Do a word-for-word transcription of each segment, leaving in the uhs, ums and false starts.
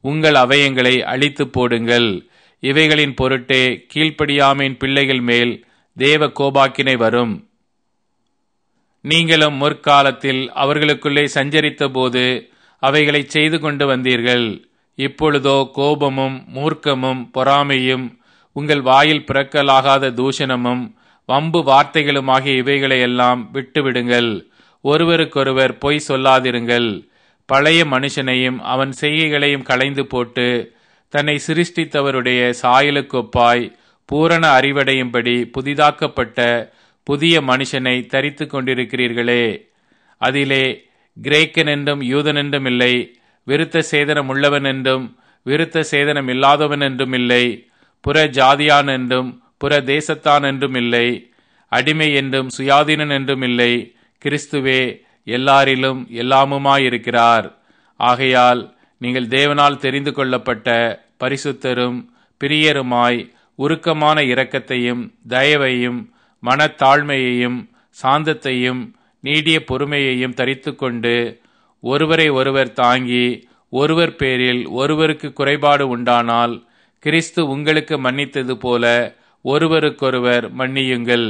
உங்கள் அவயங்களை அழித்து போடுங்கள். இவைகளின் பொருட்டே கீழ்ப்படியாமையின் பிள்ளைகள் மேல் தேவ கோபாக்கினை வரும். நீங்களும் முற்காலத்தில் அவர்களுக்குள்ளே சஞ்சரித்த போது அவைகளை செய்து கொண்டு வந்தீர்கள். இப்பொழுதோ கோபமும் மூர்க்கமும் பொறாமையும் உங்கள் வாயில் பிறக்கலாகாத தூஷணமும் வம்பு வார்த்தைகளுமாகிய இவைகளையெல்லாம் விட்டுவிடுங்கள். ஒருவருக்கொருவர் பொய் சொல்லாதிருங்கள். பழைய மனுஷனையும் அவன் செய்கைகளையும் களைந்து போட்டு தன்னை சிருஷ்டித்தவருடைய சாயலுக்கொப்பாய் பூரண அறிவடையும்படி புதிதாக்கப்பட்ட புதிய மனுஷனை தரித்து கொண்டிருக்கிறீர்களே. அதிலே கிரேக்கன் என்றும் யூதன் என்றும் இல்லை, விருத்த சேதனம் உள்ளவன் என்றும் விருத்த சேதனம் இல்லாதவன் என்றும் இல்லை, புற ஜாதியான் என்றும் புற தேசத்தான் என்றும் இல்லை, அடிமை என்றும் சுயாதீனன் என்றும் இல்லை, கிறிஸ்துவே எல்லாரிலும் எல்லாமுமாயிருக்கிறார். ஆகையால் நீங்கள் தேவனால் தெரிந்து கொள்ளப்பட்ட பரிசுத்தரும் பிரியருமாய் உருக்கமான இரக்கத்தையும் தயவையும் மனத்தாழ்மையையும் சாந்தத்தையும் நீடிய பொறுமையையும் தரித்து கொண்டு ஒருவரை ஒருவர் தாங்கி ஒருவர் பேரில் ஒருவருக்கு குறைபாடு உண்டானால் கிறிஸ்து உங்களுக்கு மன்னித்தது போல ஒருவருக்கொருவர் மன்னியுங்கள்.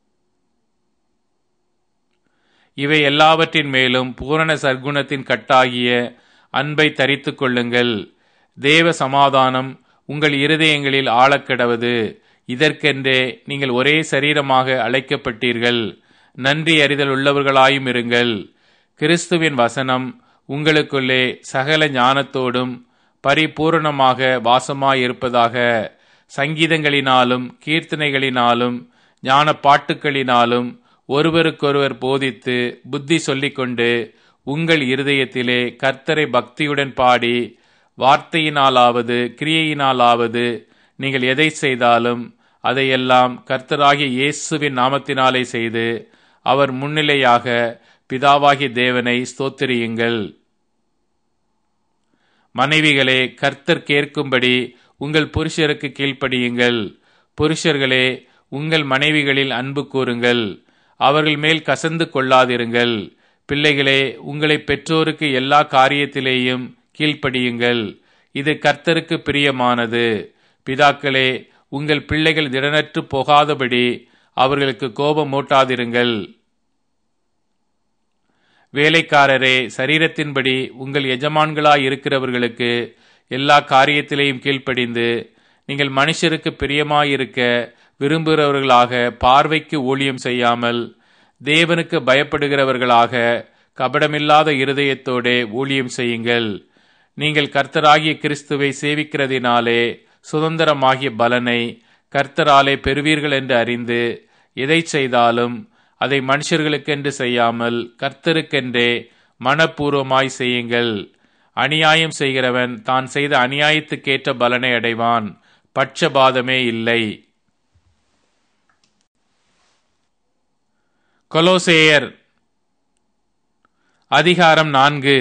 இவை எல்லாவற்றின் மேலும் பூரண சற்குணத்தின் கட்டாகிய அன்பை தரித்து கொள்ளுங்கள். தேவ சமாதானம் உங்கள் இருதயங்களில் ஆழக்கடவது. இதற்கென்றே நீங்கள் ஒரே சரீரமாக அழைக்கப்பட்டீர்கள். நன்றி அறிதல் உள்ளவர்களாயும் இருங்கள். கிறிஸ்துவின் வசனம் உங்களுக்குள்ளே சகல ஞானத்தோடும் பரிபூரணமாக வாசமாயிருப்பதாக. சங்கீதங்களினாலும் கீர்த்தனைகளினாலும் ஞான பாட்டுக்களினாலும் ஒருவருக்கொருவர் போதித்து புத்தி சொல்லிக்கொண்டு உங்கள் இருதயத்திலே கர்த்தரை பக்தியுடன் பாடி வார்த்தையினாலாவது கிரியையினாலாவது நீங்கள் எதை செய்தாலும் அதையெல்லாம் கர்த்தராகிய இயேசுவின் நாமத்தினாலே செய்து அவர் முன்னிலையாக பிதாவாகிய தேவனை ஸ்தோத்திரியுங்கள். மனைவிகளே, கர்த்தர் கேட்கும்படி உங்கள் புருஷருக்கு கீழ்ப்படியுங்கள். புருஷர்களே, உங்கள் மனைவிகளில் அன்பு கூறுங்கள். அவர்கள் மேல் கசந்து கொள்ளாதிருங்கள். பிள்ளைகளே, உங்களை பெற்றோருக்கு எல்லா காரியத்திலேயும் கீழ்ப்படியுங்கள். இது கர்த்தருக்கு பிரியமானது. பிதாக்களே, உங்கள் பிள்ளைகள் திடனற்று போகாதபடி அவர்களுக்கு கோபம் மூட்டாதிருங்கள். வேலைக்காரரே, சரீரத்தின்படி உங்கள் எஜமான்களாய் இருக்கிறவர்களுக்கு எல்லா காரியத்திலேயும் கீழ்ப்படிந்து நீங்கள் மனுஷருக்கு பிரியமாயிருக்க விரும்புகிறவர்களாக பார்வைக்கு ஊழியம் செய்யாமல் தேவனுக்கு பயப்படுகிறவர்களாக கபடமில்லாத இருதயத்தோடே ஊழியம் செய்யுங்கள். நீங்கள் கர்த்தராகிய கிறிஸ்துவை சேவிக்கிறதினாலே சுதந்திரமாகிய பலனை கர்த்தராலே பெறுவீர்கள் என்று அறிந்து எதை செய்தாலும் அதை மனுஷர்களுக்கென்று செய்யாமல் கர்த்தருக்கென்றே மனப்பூர்வமாய் செய்யுங்கள். அநியாயம் செய்கிறவன் தான் செய்த அநியாயத்துக்கேற்ற பலனை அடைவான். பட்சபாதமே இல்லை. கொலோசேயர் அதிகாரம் நான்கு.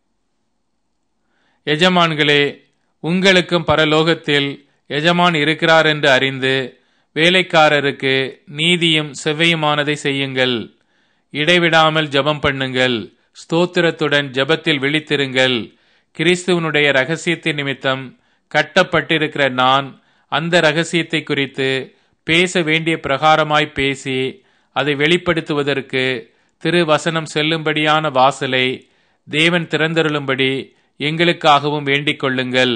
எஜமான்களே, உங்களுக்கும் பரலோகத்தில் எஜமான் இருக்கிறார் என்று அறிந்து வேலைக்காரருக்கு நீதியும் செவ்வையுமானதை செய்யுங்கள். இடைவிடாமல் ஜெபம் பண்ணுங்கள். ஸ்தோத்திரத்துடன் ஜெபத்தில் விழித்திருங்கள். கிறிஸ்துவனுடைய இரகசியத்தின் நிமித்தம் கட்டப்பட்டிருக்கிற நான் அந்த இரகசியத்தை குறித்து பேச வேண்டிய பிரகாரமாய் பேசி அதை வெளிப்படுத்துவதற்கு திருவசனம் செல்லும்படியான வாசலை தேவன் திறந்தருளும்படி எங்களுக்காகவும் வேண்டிக் கொள்ளுங்கள்.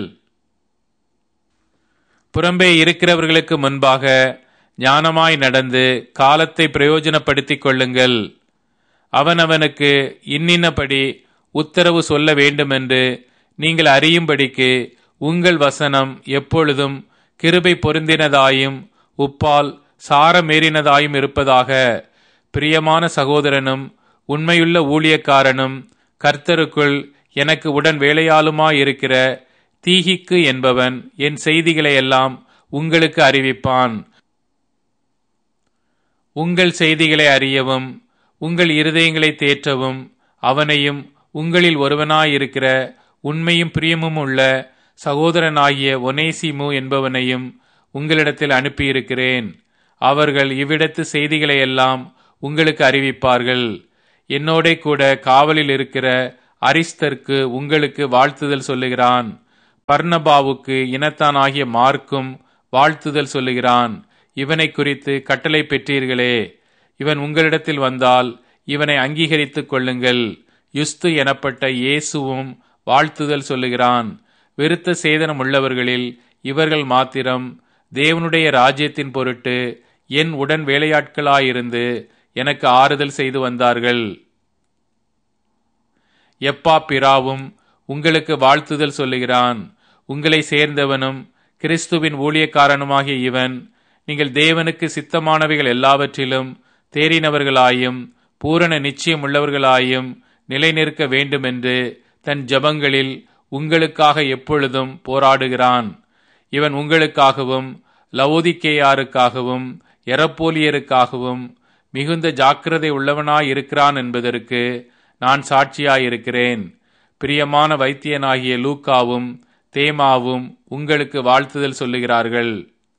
புறம்பே இருக்கிறவர்களுக்கு முன்பாக ஞானமாய் நடந்து காலத்தை பிரயோஜனப்படுத்திக் கொள்ளுங்கள். அவனவனுக்கு இன்னின்னபடி உத்தரவு சொல்ல வேண்டுமென்று நீங்கள் அறியும்படிக்கு உங்கள் வசனம் எப்பொழுதும் கிருபை பொருந்தினதாயும் உப்பால் சாரமேறினதாயும் இருப்பதாக. பிரியமான சகோதரனும் உண்மையுள்ள ஊழியக்காரனும் கர்த்தருக்குள் எனக்கு உடன் வேலையாளுமாயிருக்கிற தீகிக்கு என்பவன் என் செய்திகளை எல்லாம் உங்களுக்கு அறிவிப்பான். உங்கள் செய்திகளை அறியவும் உங்கள் இருதயங்களை தேற்றவும் அவனையும் உங்களில் ஒருவனாயிருக்கிற உண்மையும் பிரியமும் உள்ள சகோதரனாகிய ஒனேசிமு என்பவனையும் உங்களிடத்தில் அனுப்பியிருக்கிறேன். அவர்கள் இவ்விடத்து செய்திகளை எல்லாம் உங்களுக்கு அறிவிப்பார்கள். என்னோட கூட காவலில் இருக்கிற அரிஸ்தர்க்கு உங்களுக்கு வாழ்த்துதல் சொல்லுகிறான். பர்னபாவுக்கு இனத்தானாகிய மார்க்கும் வாழ்த்துதல் சொல்லுகிறான். இவனை குறித்து கட்டளை பெற்றீர்களே. இவன் உங்களிடத்தில் வந்தால் இவனை அங்கீகரித்துக் கொள்ளுங்கள். யுஸ்து எனப்பட்ட இயேசுவும் வாழ்த்துதல் சொல்லுகிறான். விருத்த சேதனம் உள்ளவர்களில் இவர்கள் மாத்திரம் தேவனுடைய ராஜ்யத்தின் பொருட்டு என் உடன் வேலையாட்களாயிருந்து எனக்கு ஆறுதல் செய்து வந்தார்கள். எப்பா பிராவும் உங்களுக்கு வாழ்த்துதல் சொல்லுகிறான். உங்களை சேர்ந்தவனும் கிறிஸ்துவின் ஊழியக்காரனுமாகிய இவன் நீங்கள் தேவனுக்கு சித்தமானவைகள் எல்லாவற்றிலும் தேறினவர்களாயும் பூரண நிச்சயம் உள்ளவர்களாயும் நிலைநிற்க வேண்டுமென்று தன் ஜபங்களில் உங்களுக்காக எப்பொழுதும் போராடுகிறான். இவன் உங்களுக்காகவும் லவோதிக்கேயாருக்காகவும் எரப்போலியருக்காகவும் மிகுந்த ஜாக்கிரதை உள்ளவனாயிருக்கிறான் என்பதற்கு நான் சாட்சியாயிருக்கிறேன். பிரியமான வைத்தியனாகிய லூக்காவும் தேமாவும் உங்களுக்கு வாழ்த்துதல் சொல்லுகிறார்கள்.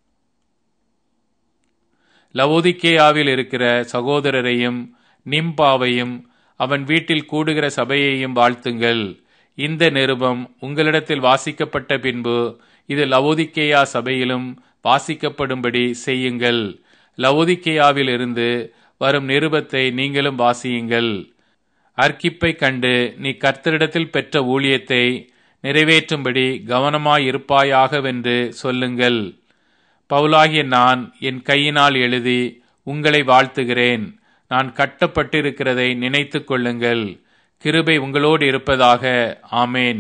லவோதிக்கேயாவில் இருக்கிற சகோதரரையும் நிம்பாவையும் அவன் வீட்டில் கூடுகிற சபையையும் வாழ்த்துங்கள். இந்த நிருபம் உங்களிடத்தில் வாசிக்கப்பட்ட பின்பு இது லவோதிக்கேயா சபையிலும் வாசிக்கப்படும்படி செய்யுங்கள். லவோதிக்கேயாவில் இருந்து வரும் நிருபத்தை நீங்களும் வாசியுங்கள். அர்க்கிப்பை கண்டு நீ கர்த்தரிடத்தில் பெற்ற ஊழியத்தை நிறைவேற்றும்படி கவனமாயிருப்பாயாகவென்று சொல்லுங்கள். பவுலாகிய நான் என் கையினால் எழுதி உங்களை வாழ்த்துகிறேன். நான் கட்டப்பட்டிருக்கிறதை நினைத்து கொள்ளுங்கள். கிருபை உங்களோடு இருப்பதாக. ஆமேன்.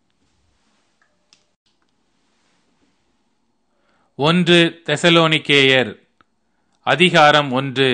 ஒன்று தெசலோனிக்கேயர் அதிகாரம் ஒன்று.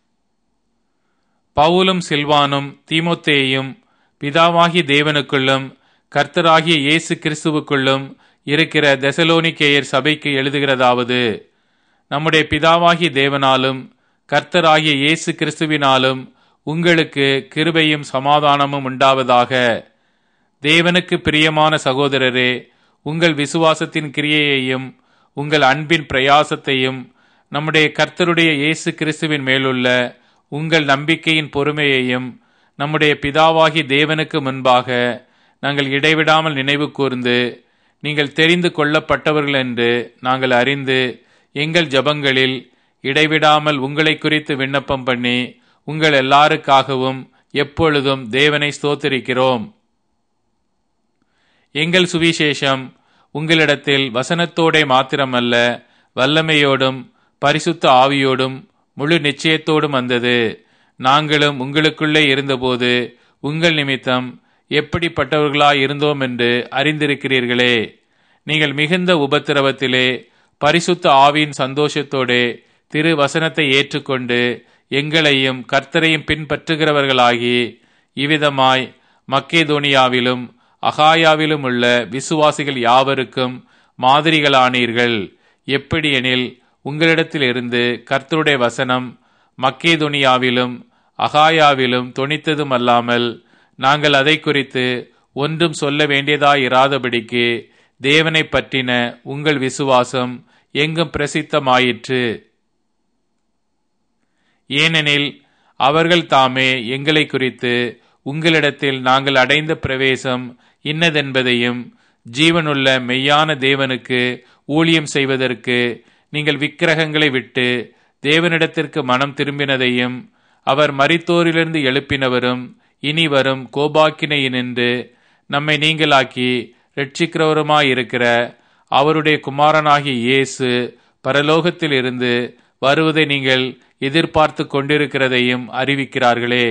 பவுலும் சில்வானும் தீமோத்தேயும் பிதாவாகிய தேவனுக்குள்ளும் கர்த்தராகிய இயேசு கிறிஸ்துவுக்குள்ளும் இருக்கிற தெசலோனிக்கேயர் சபைக்கு எழுதுகிறதாவது, நம்முடைய பிதாவாகிய தேவனாலும் கர்த்தராகிய இயேசு கிறிஸ்துவினாலும் உங்களுக்கு கிருபையும் சமாதானமும் உண்டாவதாக. தேவனுக்கு பிரியமான சகோதரரே, உங்கள் விசுவாசத்தின் கிரியையையும் உங்கள் அன்பின் பிரயாசத்தையும் நம்முடைய கர்த்தருடைய இயேசு கிறிஸ்துவின் மேலுள்ள உங்கள் நம்பிக்கையின் பொறுமையையும் நம்முடைய பிதாவாகி தேவனுக்கு முன்பாக நாங்கள் இடைவிடாமல் நினைவு கூர்ந்து, நீங்கள் தெரிந்து கொள்ளப்பட்டவர்கள் என்று நாங்கள் அறிந்து எங்கள் ஜபங்களில் இடைவிடாமல் உங்களை குறித்து விண்ணப்பம் பண்ணி உங்கள் எல்லாருக்காகவும் எப்பொழுதும் தேவனை ஸ்தோத்திரிக்கிறோம். எங்கள் சுவிசேஷம் உங்களிடத்தில் வசனத்தோடே மாத்திரமல்ல, வல்லமையோடும் பரிசுத்த ஆவியோடும் முழு நிச்சயத்தோடும் வந்தது. நாங்களும் உங்களுக்குள்ளே இருந்தபோது உங்கள் நிமித்தம் எப்படிப்பட்டவர்களாய் இருந்தோம் என்று அறிந்திருக்கிறீர்களே. நீங்கள் மிகுந்த உபத்திரவத்திலே பரிசுத்த ஆவியின் சந்தோஷத்தோடே திரு வசனத்தை ஏற்றுக்கொண்டு எங்களையும் கர்த்தரையும் பின்பற்றுகிறவர்களாகி இவ்விதமாய் மக்கேதோனியாவிலும் அகாயாவிலும் உள்ள விசுவாசிகள் யாவருக்கும் மாதிரிகளானீர்கள். எப்படியெனில் உங்களிடத்தில் இருந்து கர்த்தருடைய வசனம் மக்கேதோனியாவிலும் அகாயாவிலும் தொனித்ததும் அல்லாமல் நாங்கள் அதை குறித்து ஒன்றும் சொல்ல வேண்டியதாயிராதபடிக்கு தேவனை பற்றின உங்கள் விசுவாசம் எங்கும் பிரசித்தமாயிற்று. ஏனெனில் அவர்கள் தாமே எங்களை குறித்து உங்களிடத்தில் நாங்கள் அடைந்த பிரவேசம் இன்னதென்பதையும் ஜீவனுள்ள மெய்யான தேவனுக்கு ஊழியம் செய்வதற்கு நீங்கள் விக்கிரகங்களை விட்டு தேவனிடத்திற்கு மனம் திரும்பினதையும் அவர் மரித்தோரிலிருந்து எழுப்பினவரும் இனி வரும் கோபாக்கினையினின்று நம்மை நீங்களாக்கி இரட்சிக்கிறவருமாயிருக்கிற அவருடைய குமாரனாகிய இயேசு பரலோகத்தில் இருந்து வருவதை நீங்கள் எதிர்பார்த்து கொண்டிருக்கிறதையும் அறிவிக்கிறார்களே.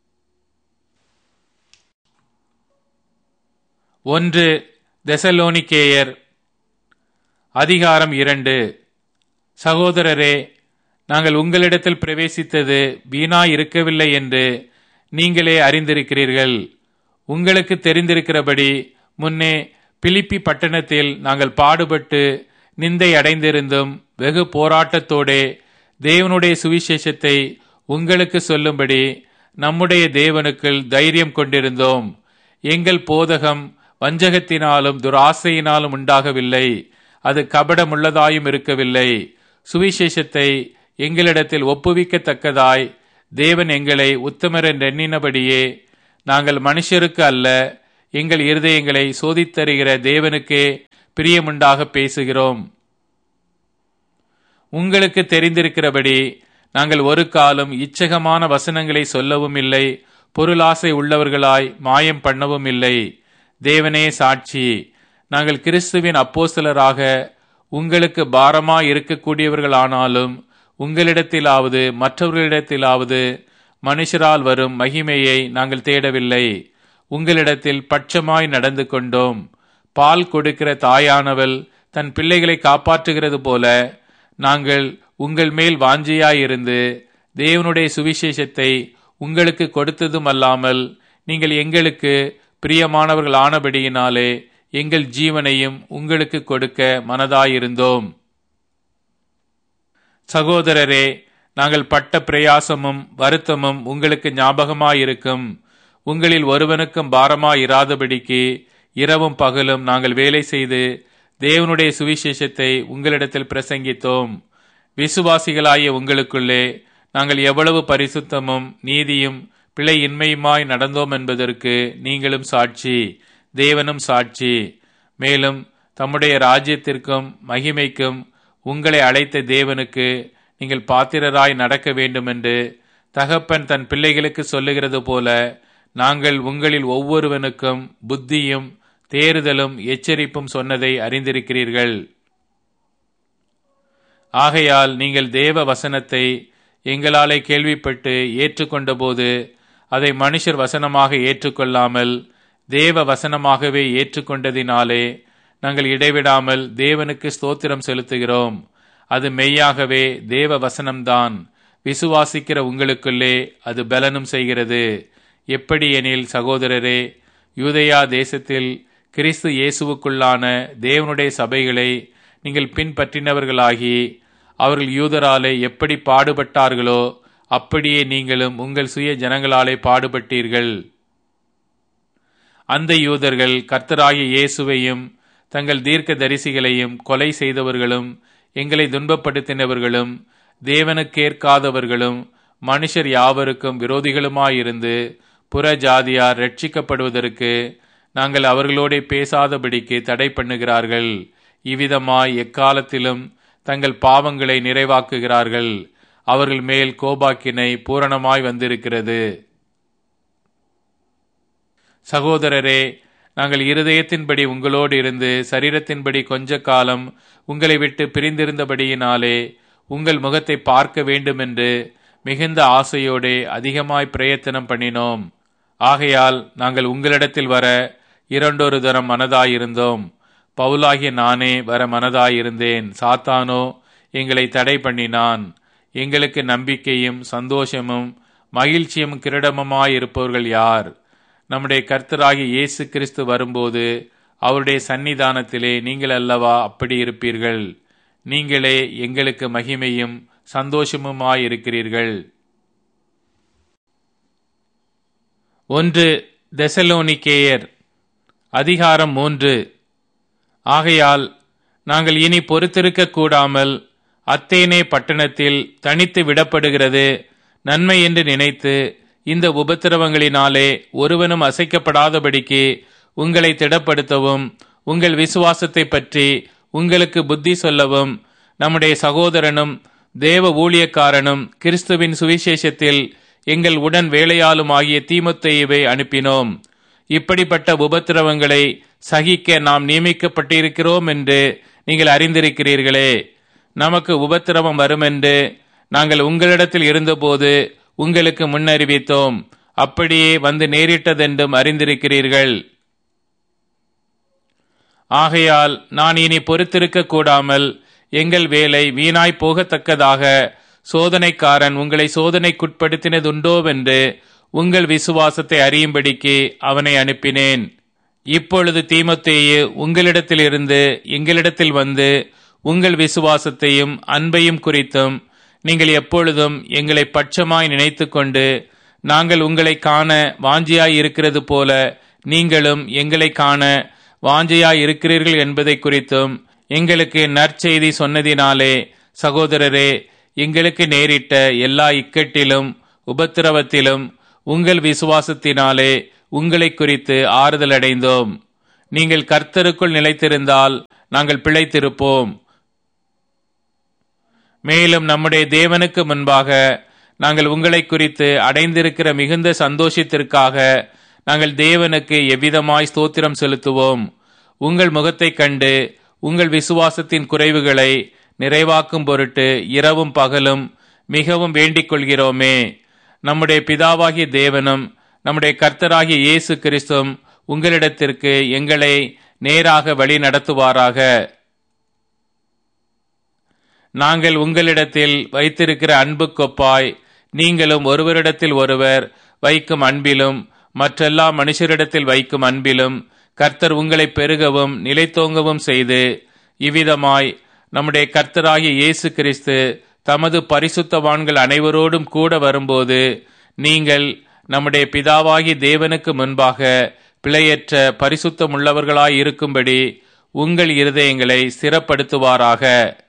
ஒன்று தெசலோனிக்கேயர் அதிகாரம் இரண்டு. சகோதரரே, நாங்கள் உங்களிடத்தில் பிரவேசித்தது வீணாய் இருக்கவில்லை என்று நீங்களே அறிந்திருக்கிறீர்கள். உங்களுக்கு தெரிந்திருக்கிறபடி முன்னே பிலிப்பி பட்டணத்தில் நாங்கள் பாடுபட்டு நிந்தை அடைந்திருந்தும் வெகு போராட்டத்தோடே தேவனுடைய சுவிசேஷத்தை உங்களுக்கு சொல்லும்படி நம்முடைய தேவனுக்குள் தைரியம் கொண்டிருந்தோம். எங்கள் போதகம் வஞ்சகத்தினாலும் துராசையினாலும் உண்டாகவில்லை, அது கபடமுள்ளதாயும் இருக்கவில்லை. சுவிசேஷத்தை எங்களிடத்தில் ஒப்புவிக்கத்தக்கதாய் தேவன் எங்களை உத்தமர் என்றெண்ணினபடியே நாங்கள் மனுஷருக்கு அல்ல, எங்கள் இருதயங்களை சோதித்தருகிற தேவனுக்கே பிரியமுண்டாக பேசுகிறோம். உங்களுக்கு தெரிந்திருக்கிறபடி நாங்கள் ஒரு காலம் இச்சகமான வசனங்களை சொல்லவும் இல்லை, பொருளாசை உள்ளவர்களாய் மாயம் பண்ணவும் இல்லை. தேவனே சாட்சி, நாங்கள் கிறிஸ்துவின் அப்போஸ்தலராக உங்களுக்கு பாரமாய் இருக்கக்கூடியவர்களானாலும் உங்களிடத்திலாவது மற்றவர்களிடத்திலாவது மனுஷரால் வரும் மகிமையை நாங்கள் தேடவில்லை. உங்களிடத்தில் பட்சமாய் நடந்து கொண்டோம். பால் கொடுக்கிற தாயானவள் தன் பிள்ளைகளை காப்பாற்றுகிறது போல நாங்கள் உங்கள் மேல் வாஞ்சியாயிருந்து தேவனுடைய சுவிசேஷத்தை உங்களுக்கு கொடுத்ததும் அல்லாமல் நீங்கள் எங்களுக்கு பிரியமானவர்கள் ஆனபடியினாலே எங்கள் ஜீவனையும் உங்களுக்கு கொடுக்க மனதாயிருந்தோம். சகோதரரே, நாங்கள் பட்ட பிரயாசமும் வருத்தமும் உங்களுக்கு ஞாபகமாயிருக்கும். உங்களில் ஒருவனுக்கும் பாரமாயிராதபடிக்கு இரவும் பகலும் நாங்கள் வேலை செய்து தேவனுடைய சுவிசேஷத்தை உங்களிடத்தில் பிரசங்கித்தோம். விசுவாசிகளாகிய உங்களுக்குள்ளே நாங்கள் எவ்வளவு பரிசுத்தமும் நீதியும் பிழையின்மையுமாய் நடந்தோம் என்பதற்கு நீங்களும் சாட்சி, தேவனும் சாட்சி. மேலும் தம்முடைய ராஜ்யத்திற்கும் மகிமைக்கும் உங்களை அழைத்த தேவனுக்கு நீங்கள் பாத்திரராய் நடக்க வேண்டும் என்று தகப்பன் தன் பிள்ளைகளுக்கு சொல்லுகிறது போல நாங்கள் உங்களில் ஒவ்வொருவனுக்கும் புத்தியும் தேறுதலும் எச்சரிப்பும் சொன்னதை அறிந்திருக்கிறீர்கள். ஆகையால் நீங்கள் தேவ வசனத்தை எங்களாலே கேள்விப்பட்டு ஏற்றுக்கொண்ட போது அதை மனுஷர் வசனமாக ஏற்றுக்கொள்ளாமல் தேவ வசனமாகவே ஏற்றுக்கொண்டதினாலே நாங்கள் இடைவிடாமல் தேவனுக்கு ஸ்தோத்திரம் செலுத்துகிறோம். அது மெய்யாகவே தேவ வசனம்தான். விசுவாசிக்கிற உங்களுக்குள்ளே அது பலனும் செய்கிறது. எப்படி எனில், சகோதரரே, யூதேயா தேசத்தில் கிறிஸ்து இயேசுவுக்குள்ளான தேவனுடைய சபைகளை நீங்கள் பின்பற்றினவர்களாகி அவர்கள் யூதராலே எப்படி பாடுபட்டார்களோ அப்படியே நீங்களும் உங்கள் சுய ஜனங்களாலே பாடுபட்டீர்கள். அந்த யூதர்கள் கர்த்தராகிய இயேசுவையும் தங்கள் தீர்க்க தரிசிகளையும் கொலை செய்தவர்களும் எங்களை துன்பப்படுத்தினவர்களும் தேவனுக்கேற்காதவர்களும் மனுஷர் யாவருக்கும் விரோதிகளுமாயிருந்து புற ஜாதியார் ரட்சிக்கப்படுவதற்கு நாங்கள் அவர்களோட பேசாதபடிக்கு தடை பண்ணுகிறார்கள். இவ்விதமாய் எக்காலத்திலும் தங்கள் பாவங்களை நிறைவாக்குகிறார்கள். அவர்கள் மேல் கோபாக்கினை பூரணமாய் வந்திருக்கிறது. சகோதரரே, நாங்கள் இருதயத்தின்படி உங்களோடு இருந்து சரீரத்தின்படி கொஞ்ச காலம் உங்களை விட்டு பிரிந்திருந்தபடியினாலே உங்கள் முகத்தை பார்க்க வேண்டுமென்று மிகுந்த ஆசையோடு அதிகமாய் பிரயத்தனம் பண்ணினோம். ஆகையால் நாங்கள் உங்களிடத்தில் வர இரண்டொரு தரம் மனதாயிருந்தோம். பவுலாகிய நானே வர மனதாயிருந்தேன். சாத்தானோ எங்களை தடை பண்ணினான். எங்களுக்கு நம்பிக்கையும் சந்தோஷமும் மகிழ்ச்சியும் கிரீடமுமாயிருப்பவர்கள் யார்? நம்முடைய கர்த்தராகிய இயேசு கிறிஸ்து வரும்போது அவருடைய சன்னிதானத்திலே நீங்கள் அல்லவா அப்படி இருப்பீர்கள். நீங்களே எங்களுக்கு மகிமையும் சந்தோஷமுமாயிருக்கிறீர்கள். ஒன்று தெசலோனிக்கேயர் அதிகாரம் மூன்று. ஆகையால் நாங்கள் இனி பொறுத்திருக்க கூடாமல் அத்தேனே பட்டணத்தில் தனித்து விடப்படுகிறது நன்மை என்று நினைத்து இந்த உபத்திரவங்களினாலே ஒருவனும் அசைக்கப்படாதபடிக்கு உங்களை திடப்படுத்தவும் உங்கள் விசுவாசத்தை பற்றி உங்களுக்கு புத்தி சொல்லவும் நம்முடைய சகோதரனும் தேவ ஊழியக்காரனும் கிறிஸ்துவின் சுவிசேஷத்தில் எங்கள் உடன் வேலையாளும் ஆகிய தீமோத்தேயுவை அனுப்பினோம். இப்படிப்பட்ட உபத்திரவங்களை சகிக்க நாம் நியமிக்கப்பட்டிருக்கிறோம் என்று நீங்கள் அறிந்திருக்கிறீர்களே. நமக்கு உபத்திரவம் வரும் என்று நாங்கள் உங்களிடத்தில் இருந்தபோது உங்களுக்கு முன்னறிவித்தோம். அப்படியே வந்து நேரிட்டதென்றும் அறிந்திருக்கிறீர்கள். ஆகையால் நான் இனி பொறுத்திருக்க கூடாமல் எங்கள் வேலை வீணாய் போகத்தக்கதாக சோதனைக்காரன் உங்களை சோதனைக்குட்படுத்தினதுண்டோவென்று உங்கள் விசுவாசத்தை அறியும்படிக்கு அவனை அனுப்பினேன். இப்பொழுது தீமோத்தேயு உங்களிடத்திலிருந்து எங்களிடத்தில் வந்து உங்கள் விசுவாசத்தையும் அன்பையும் குறித்தும் நீங்கள் எப்பொழுதும் எங்களை பட்சமாய் நினைத்து கொண்டு நாங்கள் உங்களை காண வாஞ்சியாய் இருக்கிறது போல நீங்களும் எங்களை காண வாஞ்சியாய் இருக்கிறீர்கள் என்பதை குறித்தும் எங்களுக்கு நற்செய்தி சொன்னதினாலே, சகோதரரே, எங்களுக்கு நேரிட்ட எல்லா இக்கட்டிலும் உபத்திரவத்திலும் உங்கள் விசுவாசத்தினாலே உங்களை குறித்து ஆறுதல் அடைந்தோம். நீங்கள் கர்த்தருக்குள் நிலைத்திருந்தால் நாங்கள் பிழைத்திருப்போம். மேலும் நம்முடைய தேவனுக்கு முன்பாக நாங்கள் உங்களை குறித்து அடைந்திருக்கிற மிகுந்த சந்தோஷத்திற்காக நாங்கள் தேவனுக்கு எவ்விதமாய் ஸ்தோத்திரம் செலுத்துவோம். உங்கள் முகத்தை கண்டு உங்கள் விசுவாசத்தின் குறைவுகளை நிறைவாக்கும் பொருட்டு இரவும் பகலும் மிகவும் வேண்டிக் கொள்கிறோமே. நம்முடைய பிதாவாகிய தேவனும் நம்முடைய கர்த்தராகிய இயேசு கிறிஸ்துவும் உங்களிடத்திற்கு எங்களை நேராக வழி நடத்துவாராக. நாங்கள் உங்களிடத்தில் வைத்திருக்கிற அன்பு கொப்பாய் நீங்களும் ஒருவரிடத்தில் ஒருவர் வைக்கும் அன்பிலும் மற்றெல்லா மனுஷரிடத்தில் வைக்கும் அன்பிலும் கர்த்தர் உங்களை பெருகவும் நிலைத்தோங்கவும் செய்து இவ்விதமாய் நம்முடைய கர்த்தராகிய இயேசு கிறிஸ்து தமது பரிசுத்தவான்கள் அனைவரோடும் கூட வரும்போது நீங்கள் நம்முடைய பிதாவாகிய தேவனுக்கு முன்பாக பிழையற்ற பரிசுத்தமுள்ளவர்களாய் இருக்கும்படி உங்கள் இருதயங்களை ஸ்திரப்படுத்துவாராக.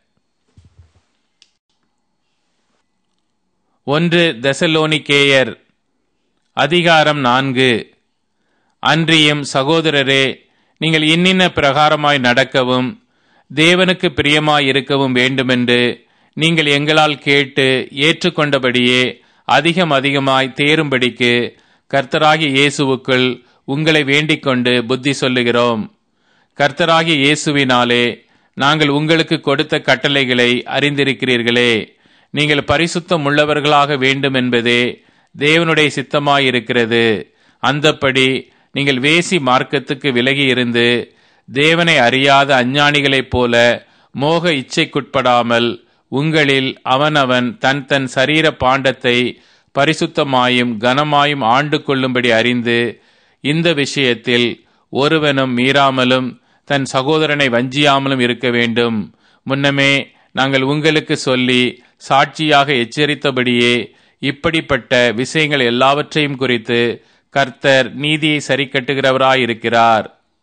ஒன்று தெசலோனிக்கேயர் அதிகாரம் நான்கு. அன்றியும் சகோதரரே, நீங்கள் இன்னின்ன பிரகாரமாய் நடக்கவும் தேவனுக்கு பிரியமாய் இருக்கவும் வேண்டுமென்று நீங்கள் எங்களால் கேட்டு ஏற்றுக்கொண்டபடியே அதிகம் அதிகமாய் தேரும்படிக்கு கர்த்தராகிய இயேசுவுக்குள் உங்களை வேண்டிக் கொண்டு புத்தி சொல்லுகிறோம். கர்த்தராகிய இயேசுவினாலே நாங்கள் உங்களுக்கு கொடுத்த கட்டளைகளை அறிந்திருக்கிறீர்களே. நீங்கள் பரிசுத்தம் உள்ளவர்களாக வேண்டும் என்பதே தேவனுடைய சித்தமாயிருக்கிறது. அந்தப்படி நீங்கள் வேசி மார்க்கத்துக்கு விலகி இருந்து தேவனை அறியாத அஞ்ஞானிகளைப் போல மோக இச்சைக்குட்படாமல் உங்களில் அவனவன் தன் தன் சரீர பாண்டத்தை பரிசுத்தமாயும் கனமாயும் ஆண்டு கொள்ளும்படி அறிந்து இந்த விஷயத்தில் ஒருவனும் மீறாமலும் தன் சகோதரனை வஞ்சியாமலும் இருக்க வேண்டும். முன்னமே நாங்கள் உங்களுக்கு சொல்லி சாட்சியாக எச்சரித்தபடியே இப்படிப்பட்ட விஷயங்கள் எல்லாவற்றையும் குறித்து கர்த்தர் நீதியை சரி கட்டுகிறவராயிருக்கிறார்.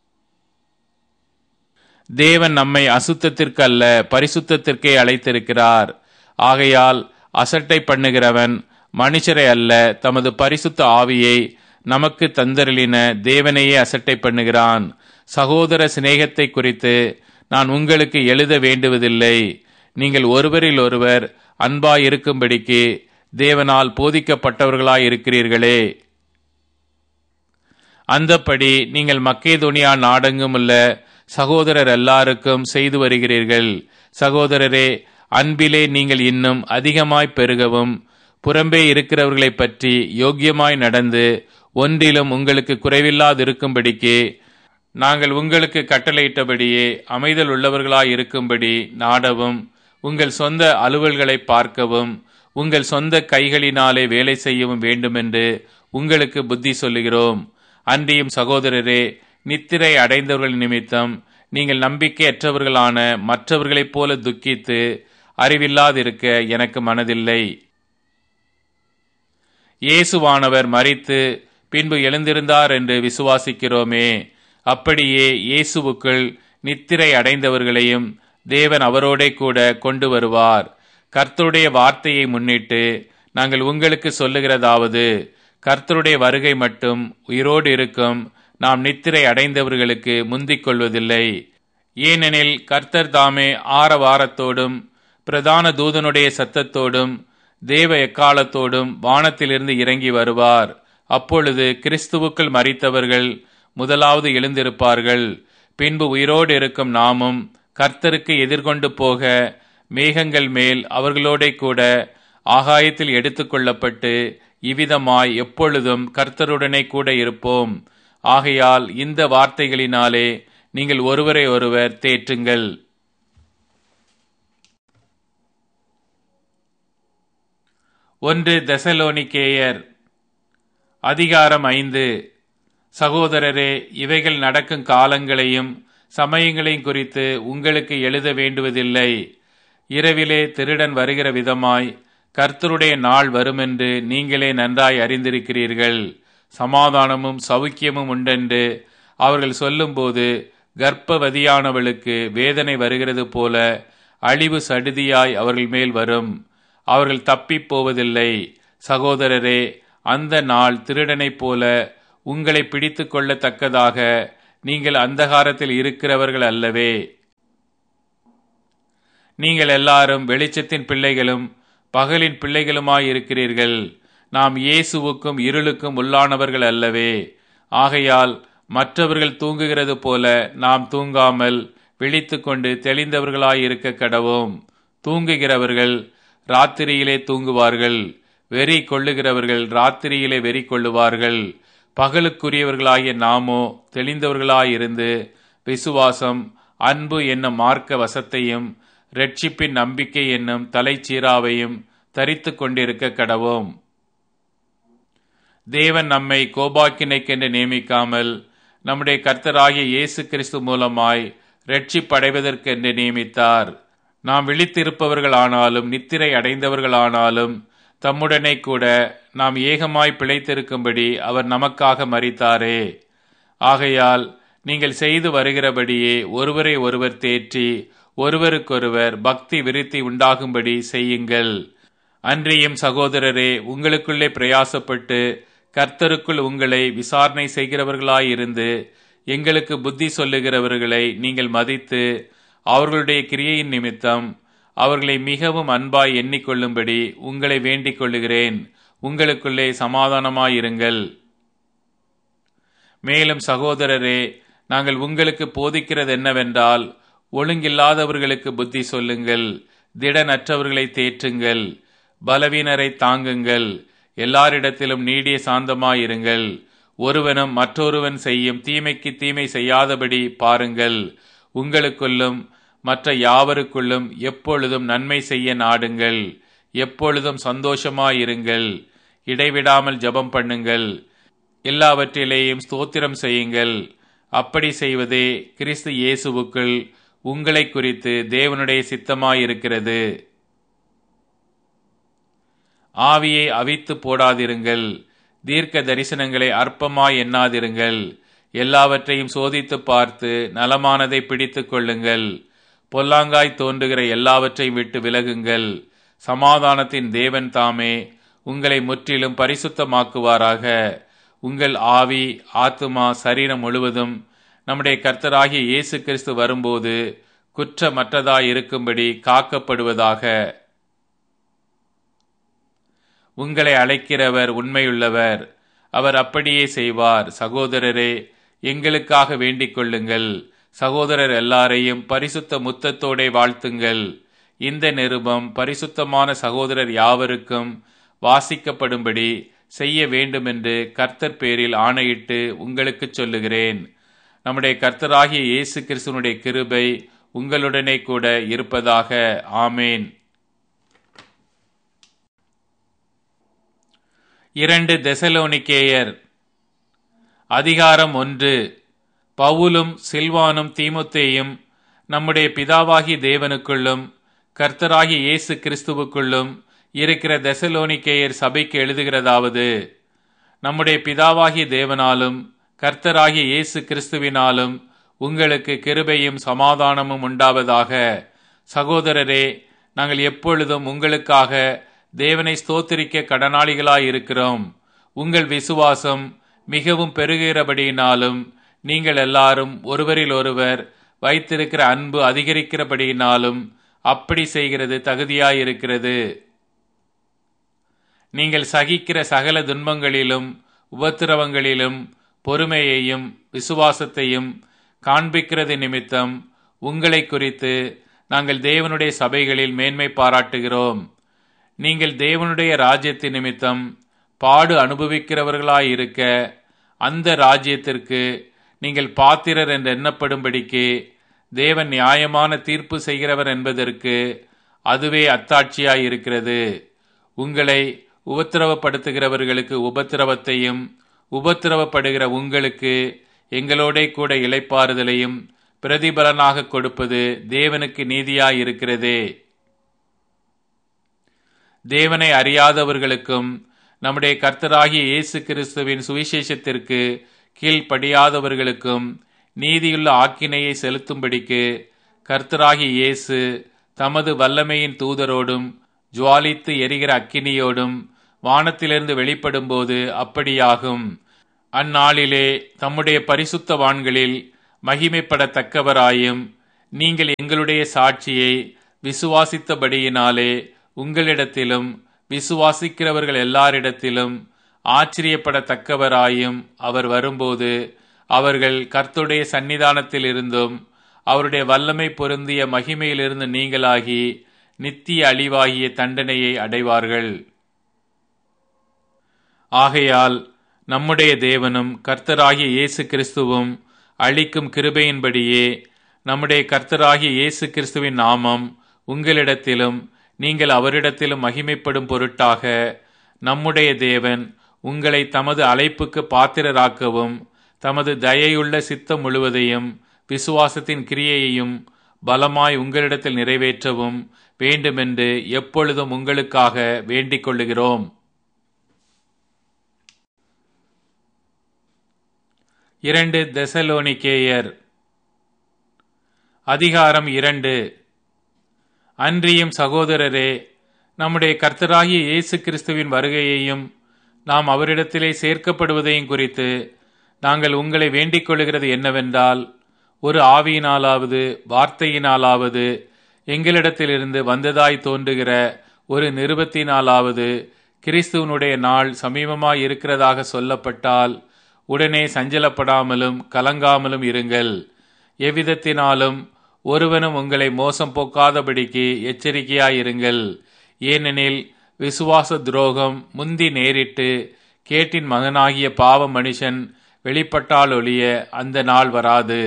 தேவன் நம்மை அசுத்தத்திற்கு அல்ல பரிசுத்தத்திற்கே அழைத்திருக்கிறார். ஆகையால் அசட்டை பண்ணுகிறவன் மனுஷரை அல்ல தமது பரிசுத்த ஆவியை நமக்கு தந்தருளின தேவனையே அசட்டை பண்ணுகிறான். சகோதர சிநேகத்தை குறித்து நான் உங்களுக்கு எழுத வேண்டுவதில்லை. நீங்கள் ஒருவரில் ஒருவர் அன்பாயிருக்கும்படிக்கு தேவனால் போதிக்கப்பட்டவர்களாய் இருக்கிறீர்களே. அந்தப்படி நீங்கள் மக்கேதோனியா நாடெங்கும் உள்ள சகோதரர் எல்லாருக்கும் செய்து வருகிறீர்கள். சகோதரரே, அன்பிலே நீங்கள் இன்னும் அதிகமாய் பெருகவும் புறம்பே இருக்கிறவர்களை பற்றி யோக்கியமாய் நடந்து ஒன்றிலும் உங்களுக்கு குறைவில்லாதிருக்கும்படிக்கு நாங்கள் உங்களுக்கு கட்டளையிட்டபடியே அமைதல் உள்ளவர்களாய் இருக்கும்படி நாடவும் உங்கள் சொந்த அலுவல்களை பார்க்கவும் உங்கள் சொந்த கைகளினாலே வேலை செய்யவும் வேண்டுமென்று உங்களுக்கு புத்தி சொல்லுகிறோம். அன்றியும் சகோதரரே, நித்திரை அடைந்தவர்கள் நிமித்தம் நீங்கள் நம்பிக்கையற்றவர்களான மற்றவர்களைப் போல துக்கித்து அறிவில்லாதிருக்க எனக்கு மனதில்லை. இயேசுவானவர் மரித்து பின்பு எழுந்திருந்தார் என்று விசுவாசிக்கிறோமே. அப்படியே இயேசுவுக்குள் நித்திரை அடைந்தவர்களையும் தேவன் அவரோடே கூட கொண்டு வருவார். கர்த்தருடைய வார்த்தையை முன்னிட்டு நாங்கள் உங்களுக்கு சொல்லுகிறதாவது, கர்த்தருடைய வருகை மட்டும் உயிரோடு இருக்கும் நாம் நித்திரை அடைந்தவர்களுக்கு முந்திக் கொள்வதில்லை. ஏனெனில் கர்த்தர் தாமே ஆரவாரத்தோடும் பிரதான தூதனுடைய சத்தத்தோடும் தேவ எக்காலத்தோடும் வானத்திலிருந்து இறங்கி வருவார். அப்பொழுது கிறிஸ்துவுக்குள் மரித்தவர்கள் முதலாவது எழுந்திருப்பார்கள். பின்பு உயிரோடு இருக்கும் நாமும் கர்த்தருக்கு எதிர்கொண்டு போக மேகங்கள் மேல் அவர்களோட கூட ஆகாயத்தில் எடுத்துக்கொள்ளப்பட்டு இவ்விதமாய் எப்பொழுதும் கர்த்தருடனே கூட இருப்போம். ஆகையால் இந்த வார்த்தைகளினாலே நீங்கள் ஒருவரை ஒருவர் தேற்றுங்கள். ஒன்று தெசலோனிக்கேயர் அதிகாரம் ஐந்து. சகோதரரே, இவைகள் நடக்கும் காலங்களையும் சமயங்களையும் குறித்து உங்களுக்கு எழுத வேண்டுவதில்லை. இரவிலே திருடன் வருகிற விதமாய் கர்த்தருடைய நாள் வருமென்று நீங்களே நன்றாய் அறிந்திருக்கிறீர்கள். சமாதானமும் சவுக்கியமும் உண்டென்று அவர்கள் சொல்லும்போது கர்ப்பவதியானவளுக்கு வேதனை வருகிறது போல அழிவு சடுதியாய் அவர்கள் மேல் வரும். அவர்கள் தப்பி போவதில்லை. சகோதரரே, அந்த நாள் திருடனைப் போல உங்களை பிடித்து கொள்ளத்தக்கதாக நீங்கள் அந்தகாரத்தில் இருக்கிறவர்கள் அல்லவே. நீங்கள் எல்லாரும் வெளிச்சத்தின் பிள்ளைகளும் பகலின் பிள்ளைகளுமாயிருக்கிறீர்கள். நாம் இயேசுவுக்கும் இருளுக்கும் உள்ளானவர்கள் அல்லவே. ஆகையால் மற்றவர்கள் தூங்குகிறது போல நாம் தூங்காமல் விழித்து கொண்டு தெளிந்தவர்களாயிருக்க கடவோம். தூங்குகிறவர்கள் ராத்திரியிலே தூங்குவார்கள், வெறி கொள்ளுகிறவர்கள் ராத்திரியிலே வெறி கொள்ளுவார்கள். பகலுக்குரியவர்களாகிய நாமோ தெளிந்தவர்களாயிருந்து விசுவாசம், அன்பு என்னும் மார்க்க வசத்தையும் இரட்சிப்பின் நம்பிக்கை என்னும் தலைச்சீராவையும் தரித்து கொண்டிருக்க கடவோம். தேவன் நம்மை கோபாக்கினைக்கென்று நியமிக்காமல் நம்முடைய கர்த்தராகிய இயேசு கிறிஸ்து மூலமாய் இரட்சிப்படைவதற்கென்று நியமித்தார். நாம் விழித்திருப்பவர்கள் ஆனாலும் நித்திரை அடைந்தவர்களானாலும் தம்முடனே கூட நாம் ஏகமாய் பிழைத்திருக்கும்படி அவர் நமக்காக மரித்தாரே. ஆகையால் நீங்கள் செய்து வருகிறபடியே ஒருவரை ஒருவர் தேற்றி ஒருவருக்கொருவர் பக்தி விருத்தி உண்டாகும்படி செய்யுங்கள். அன்றியும் சகோதரரே, உங்களுக்குள்ளே பிரயாசப்பட்டு கர்த்தருக்குள் உங்களை விசாரணை செய்கிறவர்களாயிருந்து எங்களுக்கு புத்தி சொல்லுகிறவர்களை நீங்கள் மதித்து அவர்களுடைய கிரியையின் நிமித்தம் அவர்களை மிகவும் அன்பாய் எண்ணிக்கொள்ளும்படி உங்களை வேண்டிக் கொள்ளுகிறேன். உங்களுக்குள்ளே சமாதானமாயிருங்கள். மேலும் சகோதரரே, நாங்கள் உங்களுக்கு போதிக்கிறது என்னவென்றால், ஒழுங்கில்லாதவர்களுக்கு புத்தி சொல்லுங்கள், திடனற்றவர்களை தேற்றுங்கள், பலவீனரை தாங்குங்கள், எல்லாரிடத்திலும் நீடிய சாந்தமாயிருங்கள். ஒருவனும் மற்றொருவன் செய்யும் தீமைக்கு தீமை செய்யாதபடி பாருங்கள். உங்களுக்குள்ளும் மற்ற யாவருக்குள்ளும் எப்பொழுதும் நன்மை செய்ய நாடுங்கள். எப்பொழுதும் சந்தோஷமாயிருங்கள். இடைவிடாமல் ஜெபம் பண்ணுங்கள். எல்லாவற்றிலேயும் ஸ்தோத்திரம் செய்யுங்கள். அப்படி செய்வதே கிறிஸ்து இயேசுவுக்குள் உங்களை குறித்து தேவனுடைய சித்தமாயிருக்கிறது. ஆவியை அவித்து போடாதிருங்கள். தீர்க்க தரிசனங்களை அற்பமாய் எண்ணாதிருங்கள். எல்லாவற்றையும் சோதித்து பார்த்து நலமானதை பிடித்து கொள்ளுங்கள். பொல்லாங்காய் தோன்றுகிற எல்லாவற்றையும் விட்டு விலகுங்கள். சமாதானத்தின் தேவன் தாமே உங்களை முற்றிலும் பரிசுத்தமாக்குவாராக. உங்கள் ஆவி, ஆத்துமா, சரீரம் முழுவதும் நம்முடைய கர்த்தராகிய இயேசு கிறிஸ்து வரும்போது குற்றமற்றதாய் இருக்கும்படி காக்கப்படுவதாக. உங்களை அழைக்கிறவர் உண்மையுள்ளவர், அவர் அப்படியே செய்வார். சகோதரரே, எங்களுக்காக வேண்டிக் கொள்ளுங்கள். சகோதரர் எல்லாரையும் பரிசுத்த முத்தத்தோடே வாழ்த்துங்கள். இந்த நிருபம் பரிசுத்தமான சகோதரர் யாவருக்கும் வாசிக்கப்படும்படி செய்ய வேண்டுமென்று கர்த்தர் பேரில் ஆணையிட்டு உங்களுக்கு சொல்லுகிறேன். நம்முடைய கர்த்தராகிய இயேசு கிறிஸ்துவினுடைய கிருபை உங்களுடனே கூட இருப்பதாக. ஆமேன். இரண்டு தெசலோனிக்கேயர் அதிகாரம் ஒன்று. பவுலும் சில்வானும் தீமோத்தேயும் நம்முடைய பிதாவாகிய தேவனுக்குள்ளும் கர்த்தராகிய இயேசு கிறிஸ்துவுக்குள்ளும் இருக்கிற தெசலோனிக்கேயர் சபைக்கு எழுதுகிறதாவது, நம்முடைய பிதாவாகிய தேவனாலும் கர்த்தராகிய இயேசு கிறிஸ்துவினாலும் உங்களுக்கு கிருபையும் சமாதானமும் உண்டாவதாக. சகோதரரே, நாங்கள் எப்பொழுதும் உங்களுக்காக தேவனை ஸ்தோத்திரிக்க கடனாளிகளாயிருக்கிறோம். உங்கள் விசுவாசம் மிகவும் பெருகிறபடியினாலும் நீங்கள் எல்லாரும் ஒருவரில் ஒருவர் வைத்திருக்கிற அன்பு அதிகரிக்கிறபடியினாலும் அப்படி செய்கிறது தகுதியாயிருக்கிறது. நீங்கள் சகிக்கிற சகல துன்பங்களிலும் உபத்திரவங்களிலும் பொறுமையையும் விசுவாசத்தையும் காண்பிக்கிறது நிமித்தம் உங்களை குறித்து நாங்கள் தேவனுடைய சபைகளில் மேன்மை பாராட்டுகிறோம். நீங்கள் தேவனுடைய ராஜ்யத்தின் நிமித்தம் பாடு அனுபவிக்கிறவர்களாயிருக்க அந்த ராஜ்யத்திற்கு நீங்கள் பாத்திரர் என்று எண்ணப்படும்படிக்கு தேவன் நியாயமான தீர்ப்பு செய்கிறவர் என்பதற்கு அதுவே அத்தாட்சியாயிருக்கிறது. உங்களை உபத்திரவப்படுத்துகிறவர்களுக்கு உபத்திரவத்தையும் உபத்திரவப்படுகிற உங்களுக்கு எங்களோட கூட இளைப்பாறுதலையும் பிரதிபலனாக கொடுப்பது தேவனுக்கு நீதியாயிருக்கிறதே. தேவனை அறியாதவர்களுக்கும் நம்முடைய கர்த்தராகிய இயேசு கிறிஸ்துவின் சுவிசேஷத்திற்கு கீழ்ப்படியாதவர்களுக்கும் நீதியுள்ள ஆக்கினையை செலுத்தும்படிக்கு கர்த்தராகிய இயேசு தமது வல்லமையின் தூதரோடும் ஜுவாலித்து எரிகிற அக்கினியோடும் வானத்திலிருந்து வெளிப்படும் போது அப்படியாகும். அந்நாளிலே தம்முடைய பரிசுத்தவான்களில் மகிமைப்படத்தக்கவராயும் நீங்கள் எங்களுடைய சாட்சியை விசுவாசித்தபடியினாலே உங்களிடத்திலும் விசுவாசிக்கிறவர்கள் எல்லாரிடத்திலும் ஆச்சரியப்படத்தக்கவராயும் அவர் வரும்போது அவர்கள் கர்த்தருடைய சந்நிதானத்தில் இருந்தும் அவருடைய வல்லமை பொருந்திய மகிமையிலிருந்து நீங்களாகி நித்திய அழிவாகிய தண்டனையை அடைவார்கள். ஆகையால் நம்முடைய தேவனும் கர்த்தராகிய இயேசு கிறிஸ்துவும் அளிக்கும் கிருபையின்படியே நம்முடைய கர்த்தராகிய இயேசு கிறிஸ்துவின் நாமம் உங்களிடத்திலும் நீங்கள் அவரிடத்திலும் மகிமைப்படும் பொருட்டாக நம்முடைய தேவன் உங்களை தமது அழைப்புக்கு பாத்திரராக்கவும் தமது தயையுள்ள சித்தம் முழுவதையும் விசுவாசத்தின் கிரியையையும் பலமாய் உங்களிடத்தில் நிறைவேற்றவும் வேண்டுமென்று எப்பொழுதும் உங்களுக்காக வேண்டிக் கொள்ளுகிறோம். இரண்டு தெசலோனிக்கேயர் அதிகாரம் இரண்டு. அன்றியும் சகோதரரே, நம்முடைய கர்த்தராகிய இயேசு கிறிஸ்துவின் வருகையையும் நாம் அவரிடத்திலே சேர்க்கப்படுவதையும் குறித்து நாங்கள் உங்களை வேண்டிக் கொள்கிறது என்னவென்றால், ஒரு ஆவியினாலாவது வார்த்தையினாலாவது எங்களிடத்திலிருந்து வந்ததாய் தோன்றுகிற ஒரு நிருபத்தினாலாவது கிறிஸ்துவனுடைய நாள் சமீபமாய் இருக்கிறதாக சொல்லப்பட்டால் உடனே சஞ்சலப்படாமலும் கலங்காமலும் இருங்கள். எவ்விதத்தினாலும் ஒருவனும் உங்களை மோசம் போக்காதபடிக்கு எச்சரிக்கையாயிருங்கள். ஏனெனில் விசுவாச துரோகம் முந்தி நேரிட்டு கேட்டின் மகனாகிய பாவ மனுஷன் வெளிப்பட்டால் ஒழிய அந்த நாள் வராது.